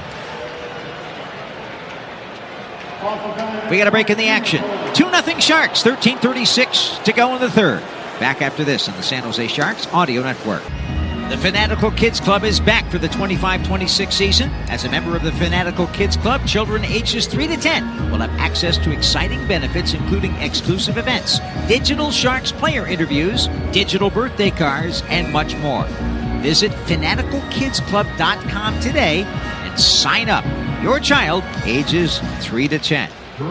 We got a break in the action. two nothing Sharks, thirteen thirty-six to go in the third. Back after this on the San Jose Sharks Audio Network. The Fanatical Kids Club is back for the twenty-five twenty-six season. As a member of the Fanatical Kids Club, children ages three to ten will have access to exciting benefits, including exclusive events, digital Sharks player interviews, digital birthday cards, and much more. Visit fanatical kids club dot com today and sign up. Your child, ages three to ten.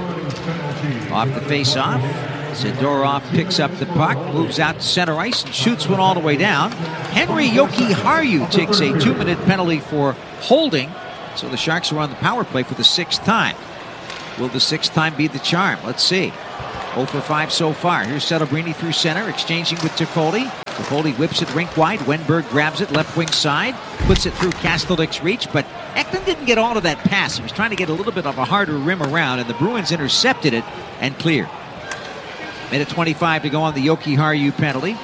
Off the face-off, Zadorov picks up the puck, moves out to center ice, and shoots one all the way down. Henry Jokiharju takes a two-minute penalty for holding, so the Sharks are on the power play for the sixth time. Will the sixth time be the charm? Let's see. oh for five so far. Here's Celebrini through center, exchanging with Toffoli. Toffoli whips it rink wide. Wenberg grabs it left wing side, puts it through Kastelik's reach, but Eklund didn't get all of that pass. He was trying to get a little bit of a harder rim around, and the Bruins intercepted it and cleared. Minute twenty-five to go on the Jokiharju penalty.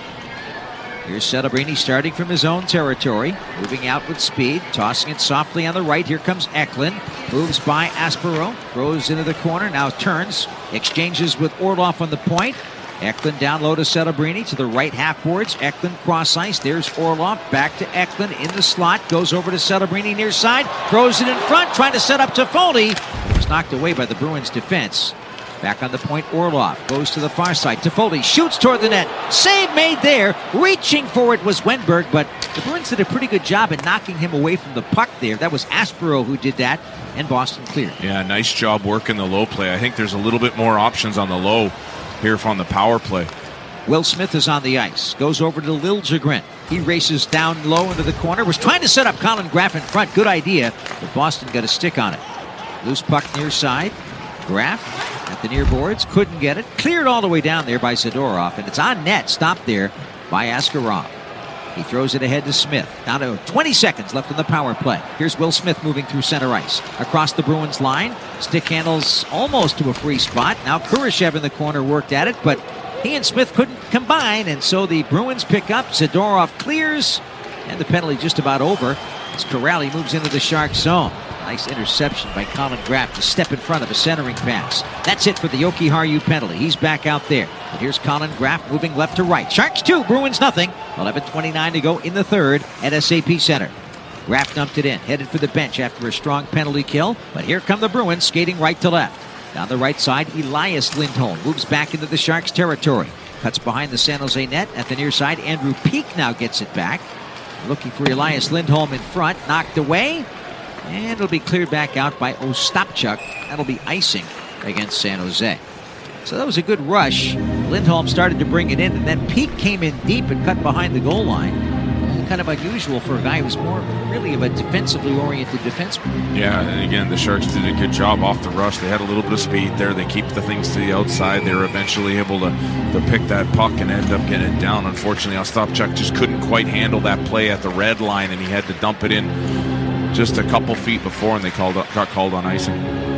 Here's Celebrini starting from his own territory, moving out with speed, tossing it softly on the right. Here comes Eklund, moves by Aspero, throws into the corner, now turns, exchanges with Orlov on the point. Eklund down low to Celebrini to the right half boards. Eklund cross ice. There's Orlov back to Eklund in the slot. Goes over to Celebrini near side. Throws it in front, trying to set up Toffoli. It was knocked away by the Bruins defense. Back on the point, Orlov goes to the far side. Toffoli shoots toward the net. Save made there. Reaching for it was Wenberg, but the Bruins did a pretty good job at knocking him away from the puck there. That was Aspero who did that, and Boston cleared. Yeah, nice job working the low play. I think there's a little bit more options on the low here on the power play. Will Smith is on the ice. Goes over to Liljegren. He races down low into the corner. Was trying to set up Colin Graf in front. Good idea, but Boston got a stick on it. Loose puck near side. Graf at the near boards. Couldn't get it. Cleared all the way down there by Zadorov, and it's on net. Stopped there by Askarov. He throws it ahead to Smith. Down to twenty seconds left in the power play. Here's Will Smith moving through center ice. Across the Bruins line. Stick handles almost to a free spot. Now Kurashev in the corner worked at it, but he and Smith couldn't combine, and so the Bruins pick up. Zadorov clears, and the penalty just about over as Corrali moves into the Sharks zone. Nice interception by Colin Graf to step in front of a centering pass. That's it for the Jokiharju penalty. He's back out there. But here's Colin Graf moving left to right. Sharks two, Bruins nothing. eleven twenty-nine to go in the third at S A P Center. Graf dumped it in, headed for the bench after a strong penalty kill. But here come the Bruins skating right to left. Down the right side, Elias Lindholm moves back into the Sharks territory. Cuts behind the San Jose net. At the near side, Andrew Peeke now gets it back. Looking for Elias Lindholm in front. Knocked away. And it'll be cleared back out by Ostapchuk. That'll be icing against San Jose. So that was a good rush. Lindholm started to bring it in, and then Peeke came in deep and cut behind the goal line. Kind of unusual for a guy who's more really of a defensively oriented defenseman. Yeah, and again, the Sharks did a good job off the rush. They had a little bit of speed there. They keep the things to the outside. They were eventually able to, to pick that puck and end up getting it down. Unfortunately, Ostapchuk just couldn't quite handle that play at the red line, and he had to dump it in just a couple feet before, and they called got called on icing.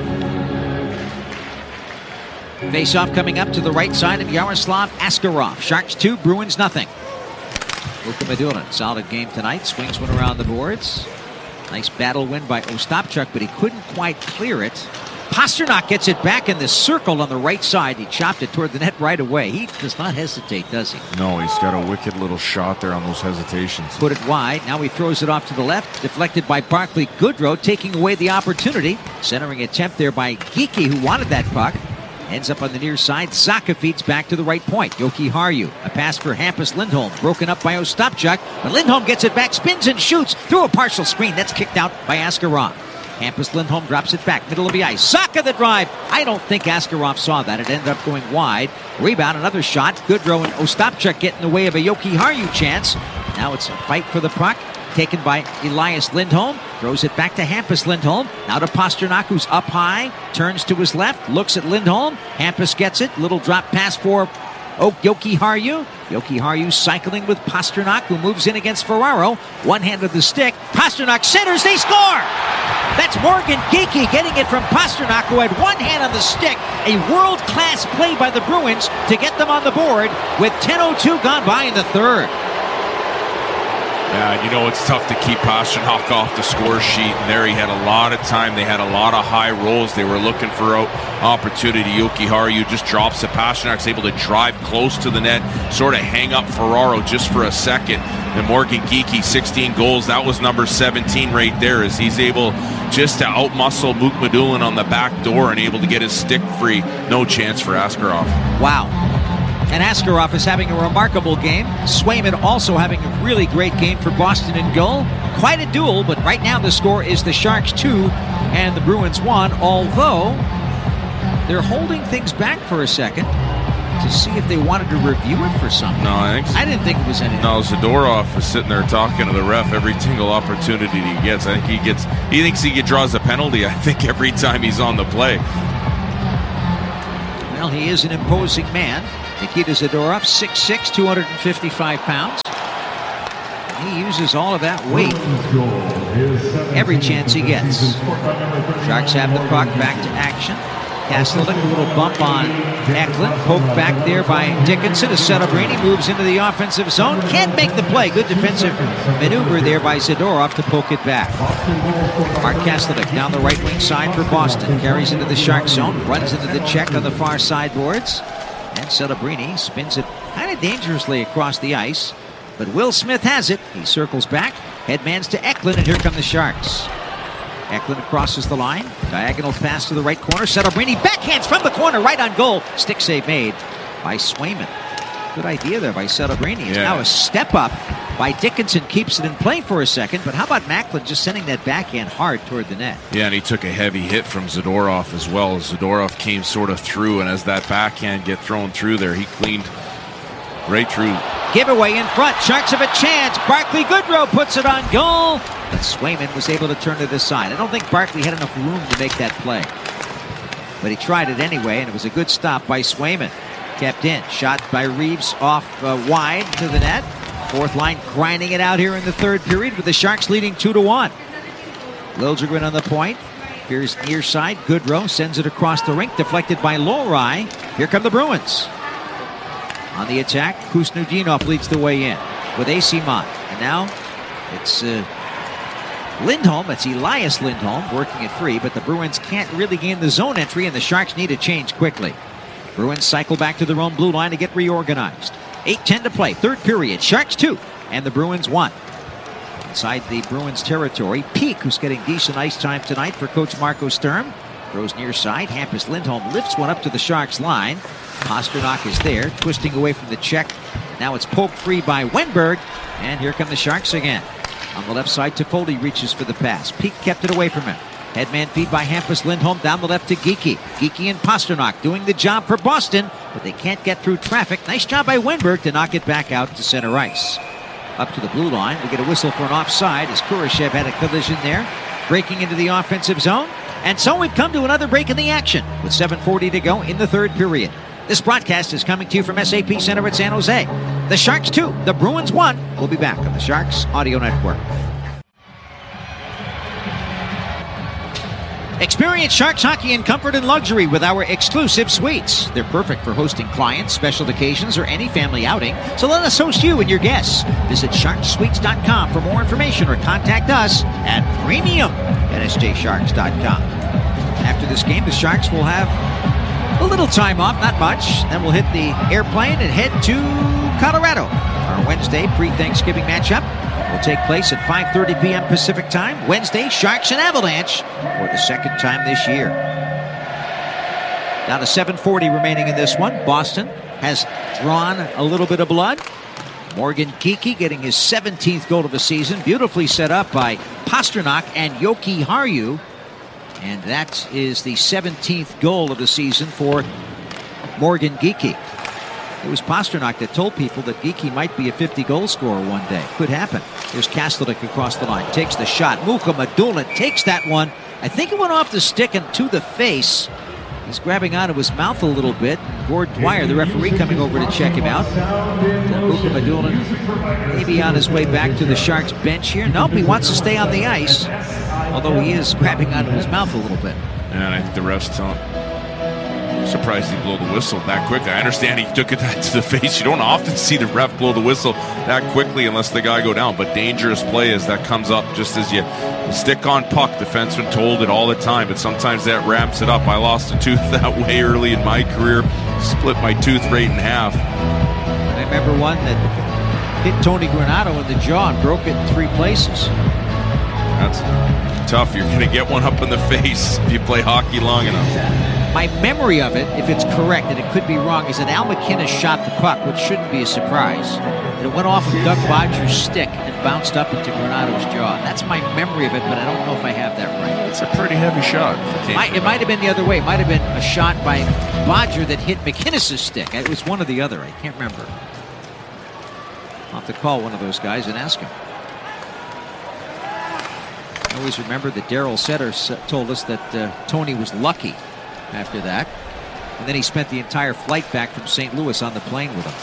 Face-off coming up to the right side of Yaroslav Askarov. Sharks two, Bruins nothing. Luka Medulin, solid game tonight. Swings one around the boards. Nice battle win by Ostapchuk, but he couldn't quite clear it. Pasternak gets it back in the circle on the right side. He chopped it toward the net right away. He does not hesitate, does he? No, he's got a wicked little shot there on those hesitations. Put it wide. Now he throws it off to the left. Deflected by Barclay Goodrow, taking away the opportunity. Centering attempt there by Geekie, who wanted that puck. Ends up on the near side. Zacha feeds back to the right point. Jokiharju. A pass for Hampus Lindholm. Broken up by Ostapchuk. But Lindholm gets it back. Spins and shoots through a partial screen. That's kicked out by Askarov. Hampus Lindholm drops it back. Middle of the ice. Zacha the drive. I don't think Askarov saw that. It ended up going wide. Rebound. Another shot. Goodrow and Ostapchuk get in the way of a Jokiharju chance. Now it's a fight for the puck. Taken by Elias Lindholm. Throws it back to Hampus Lindholm. Now to Pasternak, who's up high. Turns to his left. Looks at Lindholm. Hampus gets it. Little drop pass for oh, Jokiharju. Jokiharju cycling with Pasternak, who moves in against Ferraro. One hand of the stick. Pasternak centers. They score! That's Morgan Geekie getting it from Pasternak, who had one hand on the stick. A world-class play by the Bruins to get them on the board with ten oh two gone by in the third. Yeah, you know, it's tough to keep Pasternak off the score sheet, and there he had a lot of time. They had a lot of high rolls. They were looking for an opportunity. Jokiharju just drops it. Pasternak's able to drive close to the net, sort of hang up Ferraro just for a second. And Morgan Geekie, sixteen goals. That was number seventeen right there, as he's able just to outmuscle Luka Medulin on the back door and able to get his stick free. No chance for Askarov. Wow. And Askarov is having a remarkable game. Swayman also having a really great game for Boston in goal. Quite a duel, but right now the score is the Sharks two and the Bruins one, although they're holding things back for a second to see if they wanted to review it for something. No, I think so. I didn't think it was anything. No, Zadorov is sitting there talking to the ref every single opportunity he gets. I think he gets. He thinks he draws a penalty, I think, every time he's on the play. Well, he is an imposing man. Nikita Zadorov, six six, two hundred fifty-five pounds. He uses all of that weight every chance he gets. Sharks have the puck, back to action. Castleton, a little bump on Eklund. Poked back there by Dickinson. As Celebrini moves into the offensive zone. Can't make the play. Good defensive maneuver there by Zadorov to poke it back. Mark Castleton down the right wing side for Boston. Carries into the Shark zone. Runs into the check on the far sideboards. And Celebrini spins it kind of dangerously across the ice. But Will Smith has it. He circles back. Headmans to Eklund, and here come the Sharks. Eklund crosses the line. Diagonal pass to the right corner. Celebrini backhands from the corner, right on goal. Stick save made by Swayman. Good idea there by Celebrini. It's yeah. now a step up by Dickinson. Keeps it in play for a second. But how about Macklin just sending that backhand hard toward the net? Yeah, and he took a heavy hit from Zadorov as well. Zadorov came sort of through, and as that backhand get thrown through there, he cleaned right through. Giveaway in front. Sharks have a chance. Barclay Goodrow puts it on goal. But Swayman was able to turn to the side. I don't think Barclay had enough room to make that play. But he tried it anyway, and it was a good stop by Swayman. Kept in. Shot by Reeves off uh, wide to the net. Fourth line grinding it out here in the third period with the Sharks leading two to one. Liljegren on the point. Here's near side. Goodrow sends it across the rink. Deflected by Lohrei. Here come the Bruins. On the attack, Kusnudinov leads the way in with Asimon. And now it's uh, Lindholm. It's Elias Lindholm working it free, but the Bruins can't really gain the zone entry, and the Sharks need a change quickly. Bruins cycle back to their own blue line to get reorganized. eight ten to play, third period. Sharks two, and the Bruins one. Inside the Bruins territory, Peak, who's getting decent ice time tonight for Coach Marco Sturm, throws near side. Hampus Lindholm lifts one up to the Sharks line. Pasternak is there, twisting away from the check. Now it's poked free by Wenberg, and here come the Sharks again. On the left side, Toffoli reaches for the pass. Peak kept it away from him. Headman feed by Hampus Lindholm down the left to Geekie. Geekie and Pasternak doing the job for Boston, but they can't get through traffic. Nice job by Wenberg to knock it back out to center ice. Up to the blue line, we get a whistle for an offside as Kurashev had a collision there, breaking into the offensive zone. And so we've come to another break in the action with seven forty to go in the third period. This broadcast is coming to you from S A P Center at San Jose. The Sharks two, the Bruins one. We'll be back on the Sharks Audio Network. Experience Sharks hockey in comfort and luxury with our exclusive suites. They're perfect for hosting clients, special occasions, or any family outing. So let us host you and your guests. Visit sharks suites dot com for more information or contact us at premium at s j sharks dot com. After this game, the Sharks will have a little time off, not much. Then we'll hit the airplane and head to Colorado. Our Wednesday pre-Thanksgiving matchup will take place at five thirty p.m. Pacific time. Wednesday, Sharks and Avalanche for the second time this year. Down to seven forty remaining in this one. Boston has drawn a little bit of blood. Morgan Geekie getting his seventeenth goal of the season. Beautifully set up by Pasternak and Yoki Haru. And that is the seventeenth goal of the season for Morgan Geekie. It was Pasternak that told people that Geekie might be a fifty-goal scorer one day. Could happen. Here's Castleton across the line. Takes the shot. Muka Madula takes that one. I think it went off the stick and to the face. He's grabbing onto his mouth a little bit. Gord Dwyer, the referee, coming over to check him out. Muka Madula maybe on his way back to the Sharks bench here. Nope, he wants to stay on the ice. Although he is grabbing onto his mouth a little bit. And I think the ref's telling. Surprised he blew the whistle that quickly. I understand he took it to the face. You don't often see the ref blow the whistle that quickly unless the guy go down. But dangerous play as that comes up just as you stick on puck. Defenseman told it all the time, but sometimes that ramps it up. I lost a tooth that way early in my career. Split my tooth right in half. I remember one that hit Tony Granato in the jaw and broke it in three places. That's tough. You're going to get one up in the face if you play hockey long enough. My memory of it, if it's correct, and it could be wrong, is that Al MacInnis shot the puck, which shouldn't be a surprise. And it went off of Doug Bodger's stick and bounced up into Granado's jaw. That's my memory of it, but I don't know if I have that right. It's a pretty heavy shot. It might, it might have been the other way. It might have been a shot by Bodger that hit MacInnis' stick. It was one or the other. I can't remember. I'll have to call one of those guys and ask him. I always remember that Daryl Setter told us that uh, Tony was lucky after that. And then he spent the entire flight back from Saint Louis on the plane with him.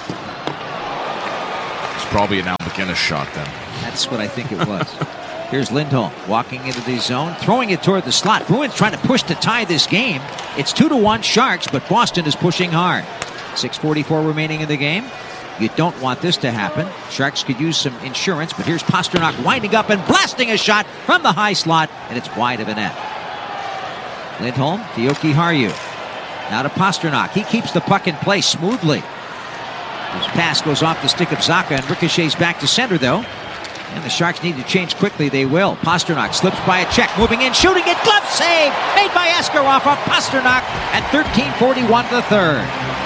It's probably an Al MacInnis shot then. That's what I think it was. Here's Lindholm walking into the zone, throwing it toward the slot. Bruins trying to push to tie this game. It's two to one Sharks, but Boston is pushing hard. six forty-four remaining in the game. You don't want this to happen. Sharks could use some insurance, but here's Pastrnak winding up and blasting a shot from the high slot, and it's wide of a net. Lindholm to Jokiharju. Now to Pastrnak. He keeps the puck in place smoothly. His pass goes off the stick of Zacha and ricochets back to center, though. And the Sharks need to change quickly. They will. Pastrnak slips by a check, moving in, shooting it. Glove save made by Askarov off Pastrnak at thirteen forty-one to the third.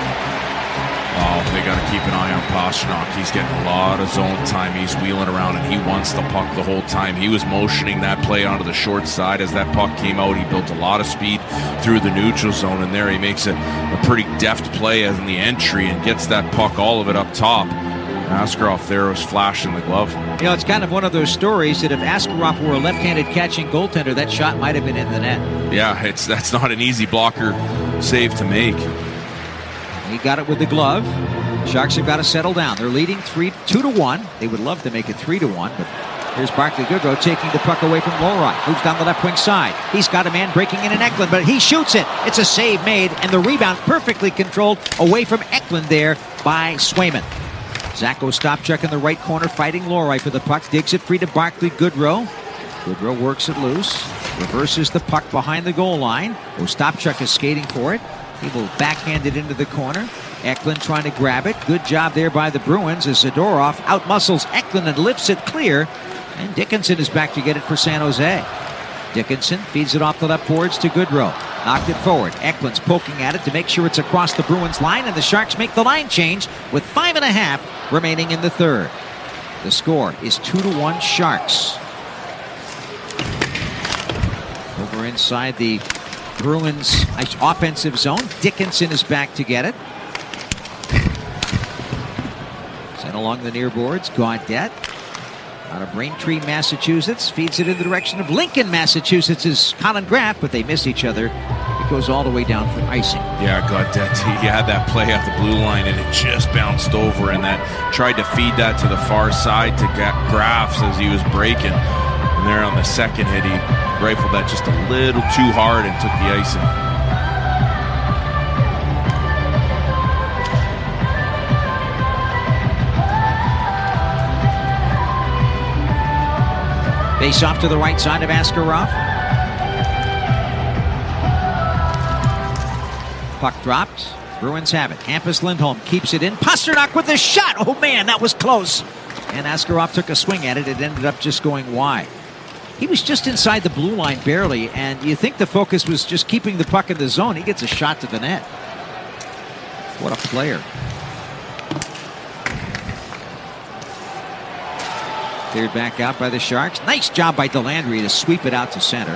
Oh, they got to keep an eye on Pastrnak. He's getting a lot of zone time. He's wheeling around, and he wants the puck the whole time. He was motioning that play onto the short side as that puck came out. He built a lot of speed through the neutral zone, and there he makes a, a pretty deft play as in the entry and gets that puck, all of it up top. Askarov there was flashing the glove. You know, it's kind of one of those stories that if Askarov were a left-handed catching goaltender, that shot might have been in the net. Yeah, it's that's not an easy blocker save to make. He got it with the glove. Sharks have got to settle down. They're leading three, two to one. They would love to make it three to one, but here's Barclay Goodrow taking the puck away from Lowry. Moves down the left wing side. He's got a man breaking in in Eklund, but he shoots it. It's a save made, and the rebound perfectly controlled away from Eklund there by Swayman. Zacho Stopchuk in the right corner fighting Lowry for the puck. Digs it free to Barclay Goodrow. Goodrow works it loose. Reverses the puck behind the goal line. Stopchuk is skating for it. He will backhand it into the corner. Eklund trying to grab it. Good job there by the Bruins as Zadorov outmuscles Eklund and lifts it clear. And Dickinson is back to get it for San Jose. Dickinson feeds it off the left boards to Goodrow. Knocked it forward. Eklund's poking at it to make sure it's across the Bruins line, and the Sharks make the line change with five and a half remaining in the third. The score is two to one Sharks. Over inside the Bruins offensive zone. Dickinson is back to get it. Sent along the near boards. Gaudette out of Braintree, Massachusetts. Feeds it in the direction of Lincoln, Massachusetts is Colin Graff, but they miss each other. It goes all the way down for icing. Yeah, Gaudette, he had that play at the blue line, and it just bounced over, and that tried to feed that to the far side to Graff as he was breaking. And there on the second hit, he rifled that just a little too hard and took the icing. Face off to the right side of Askarov. Puck dropped. Bruins have it. Hampus Lindholm keeps it in. Pastrnak with the shot. Oh man, that was close. And Askarov took a swing at it. It ended up just going wide. He was just inside the blue line barely, and you think the focus was just keeping the puck in the zone. He gets a shot to the net. What a player. Cleared back out by the Sharks. Nice job by Delandry to sweep it out to center.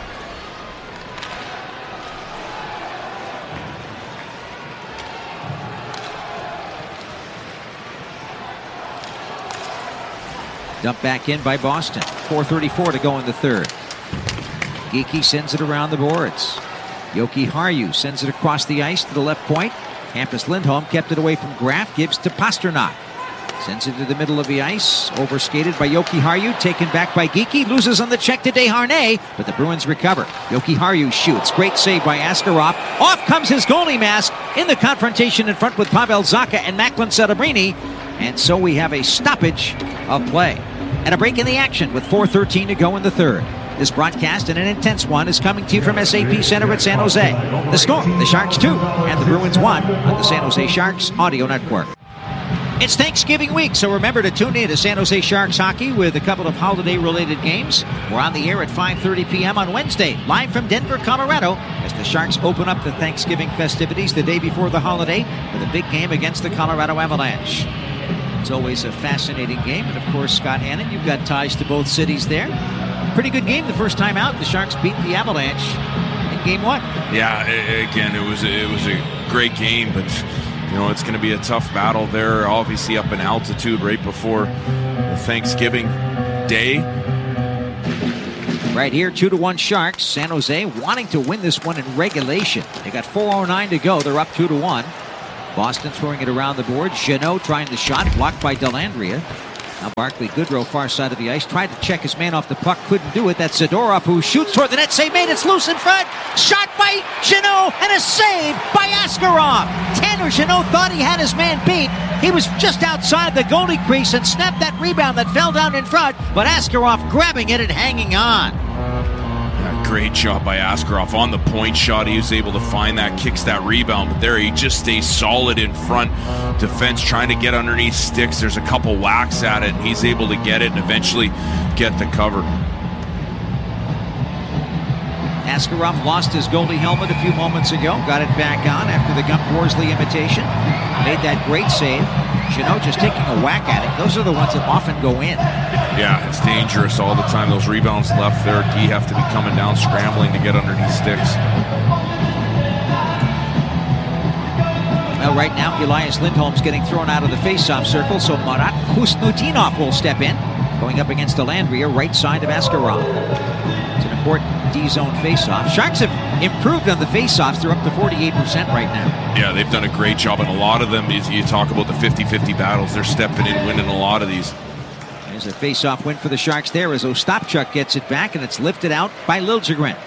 Dumped back in by Boston. four thirty-four to go in the third. Geekie sends it around the boards. Jokiharju sends it across the ice to the left point. Hampus Lindholm kept it away from Graff. Gives to Pastrnak. Sends it to the middle of the ice. Overskated by Jokiharju. Taken back by Geekie. Loses on the check to Desharnais. But the Bruins recover. Jokiharju shoots. Great save by Askarov. Off comes his goalie mask in the confrontation in front with Pavel Zacha and Macklin Celebrini. And so we have a stoppage of play. And a break in the action with four thirteen to go in the third. This broadcast, and an intense one, is coming to you from S A P Center at San Jose. The score, the Sharks two and the Bruins one on the San Jose Sharks Audio Network. It's Thanksgiving week, so remember to tune in to San Jose Sharks hockey with a couple of holiday-related games. We're on the air at five thirty p.m. on Wednesday, live from Denver, Colorado, as the Sharks open up the Thanksgiving festivities the day before the holiday with a big game against the Colorado Avalanche. It's always a fascinating game, and of course, Scott Hannon, you've got ties to both cities there. Pretty good game the first time out. The Sharks beat the Avalanche in game one. Yeah, again, it was it was a great game, but you know, it's going to be a tough battle there, obviously up in altitude right before Thanksgiving Day. Right here, two to one Sharks. San Jose wanting to win this one in regulation. They got four oh nine to go. They're up two to one. Boston throwing it around the board. Jeannot trying the shot, blocked by Dellandrea. Now Barclay Goodrow, far side of the ice, tried to check his man off the puck, couldn't do it. That's Zadorov, who shoots toward the net. Save made, it's loose in front. Shot by Jeannot, and a save by Askarov. Tanner Jeannot thought he had his man beat. He was just outside the goalie crease and snapped that rebound that fell down in front, but Askarov grabbing it and hanging on. Yeah, great job by Askarov on the point shot. He was able to find that, kicks that rebound, but there he just stays solid in front. Defense trying to get underneath sticks. There's a couple whacks at it, and he's able to get it and eventually get the cover. Askarov lost his goalie helmet a few moments ago. Got it back on after the Gump Worsley imitation. Made that great save. Jeannot just taking a whack at it. Those are the ones that often go in. Yeah, it's dangerous all the time. Those rebounds left there. D have to be coming down, scrambling to get underneath sticks. Well, right now, Elias Lindholm's getting thrown out of the face-off circle, so Marat Khusnutdinov will step in, going up against Dellandrea, right side of Askarov. It's an important D-zone face-off. Sharks have improved on the face-offs. They're up to forty-eight percent right now. Yeah, they've done a great job, and a lot of them, you talk about the fifty-fifty battles, they're stepping in, winning a lot of these. There's a face-off win for the Sharks there as Ostapchuk gets it back, and it's lifted out by Liljegren.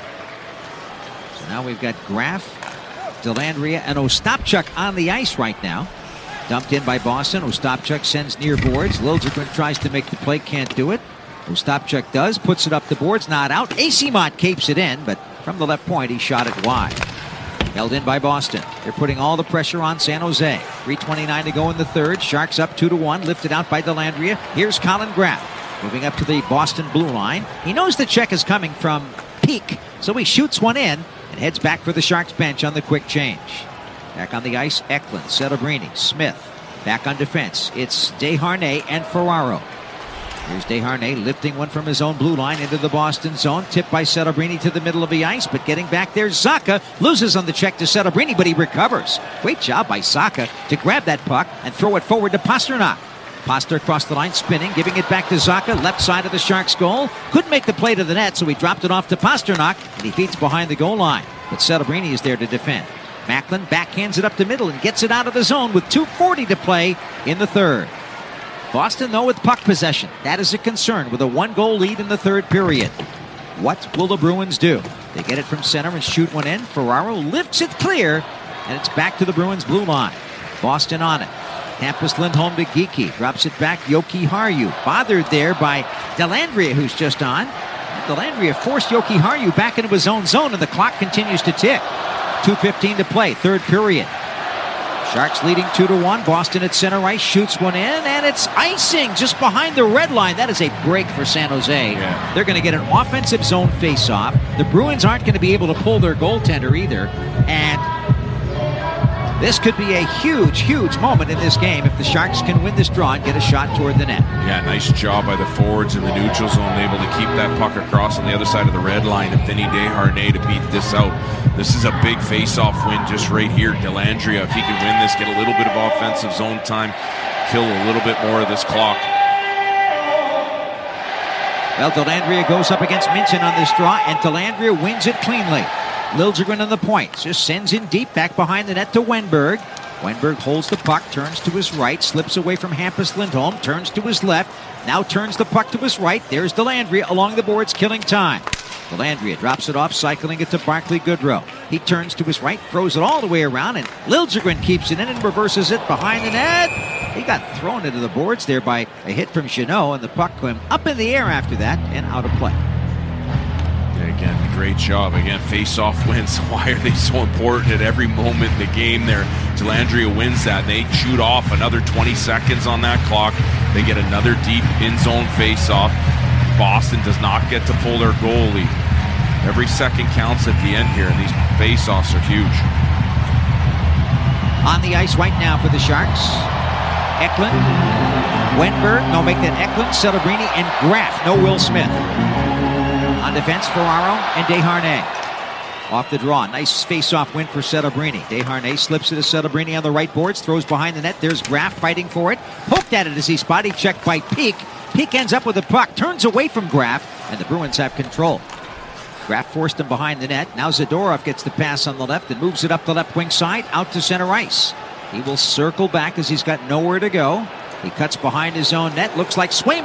So now we've got Graf, Dellandrea, and Ostapchuk on the ice right now. Dumped in by Boston. Ostapchuk sends near boards. Liljegren tries to make the play, can't do it. Ostapchuk does, puts it up the boards, not out. Asimont capes it in, but from the left point, he shot it wide. Held in by Boston. They're putting all the pressure on San Jose. three twenty-nine to go in the third. Sharks up two to one, lifted out by Dellandrea. Here's Colin Graf, moving up to the Boston blue line. He knows the check is coming from Peak, so he shoots one in and heads back for the Sharks bench on the quick change. Back on the ice, Eklund, Celebrini, Smith. Back on defense, it's Desharnais and Ferraro. Here's Desharnais lifting one from his own blue line into the Boston zone. Tipped by Celebrini to the middle of the ice, but getting back there, Zacha loses on the check to Celebrini, but he recovers. Great job by Zacha to grab that puck and throw it forward to Pastrnak. Paster across the line, spinning, giving it back to Zacha, left side of the Sharks' goal. Couldn't make the play to the net, so he dropped it off to Pastrnak, and he feeds behind the goal line. But Celebrini is there to defend. Macklin backhands it up the middle and gets it out of the zone with two forty to play in the third. Boston, though, with puck possession. That is a concern with a one-goal lead in the third period. What will the Bruins do? They get it from center and shoot one in. Ferraro lifts it clear, and it's back to the Bruins' blue line. Boston on it. Hampus Lindholm to Geekie. Drops it back, Joki Harju. Bothered there by Dellandrea, who's just on. Dellandrea forced Joki Harju back into his own zone, and the clock continues to tick. two fifteen to play, third period. Sharks leading two to one. Boston at center ice shoots one in, and it's icing just behind the red line. That is a break for San Jose. Yeah. They're going to get an offensive zone face-off. The Bruins aren't going to be able to pull their goaltender either, and this could be a huge, huge moment in this game if the Sharks can win this draw and get a shot toward the net. Yeah, nice job by the forwards in the neutral zone, able to keep that puck across on the other side of the red line, and Vinny Desharnais to beat this out. This is a big face-off win just right here. Dellandrea, if he can win this, get a little bit of offensive zone time, kill a little bit more of this clock. Well, Dellandrea goes up against Minton on this draw, and Dellandrea wins it cleanly. Liljegren on the point, just sends in deep back behind the net to Wenberg. Wenberg holds the puck, turns to his right, slips away from Hampus Lindholm, turns to his left, now turns the puck to his right. There's Dellandrea along the boards, killing time. Dellandrea drops it off, cycling it to Barclay Goodrow. He turns to his right, throws it all the way around, and Liljegren keeps it in and reverses it behind the net. He got thrown into the boards there by a hit from Jeannot, and the puck went up in the air after that and out of play. Yeah, again, great job. Again, face-off wins. Why are they so important at every moment in the game there? Dellandrea wins that. They shoot off another twenty seconds on that clock. They get another deep in-zone face-off. Boston does not get to pull their goalie. Every second counts at the end here, and these face-offs are huge. On the ice right now for the Sharks, Eklund, Wenberg, no, make that Eklund, Celebrini, and Graf. No Will Smith. On defense, Ferraro and Desharnais. Off the draw. Nice face-off win for Celebrini. Desharnais slips it to Celebrini on the right boards, throws behind the net. There's Graf fighting for it. Poked at it as he's body checked by Peak. Peak ends up with the puck, turns away from Graf, and the Bruins have control. Graf forced him behind the net. Now Zadorov gets the pass on the left and moves it up the left wing side, out to center ice. He will circle back as he's got nowhere to go. He cuts behind his own net. Looks like Swayman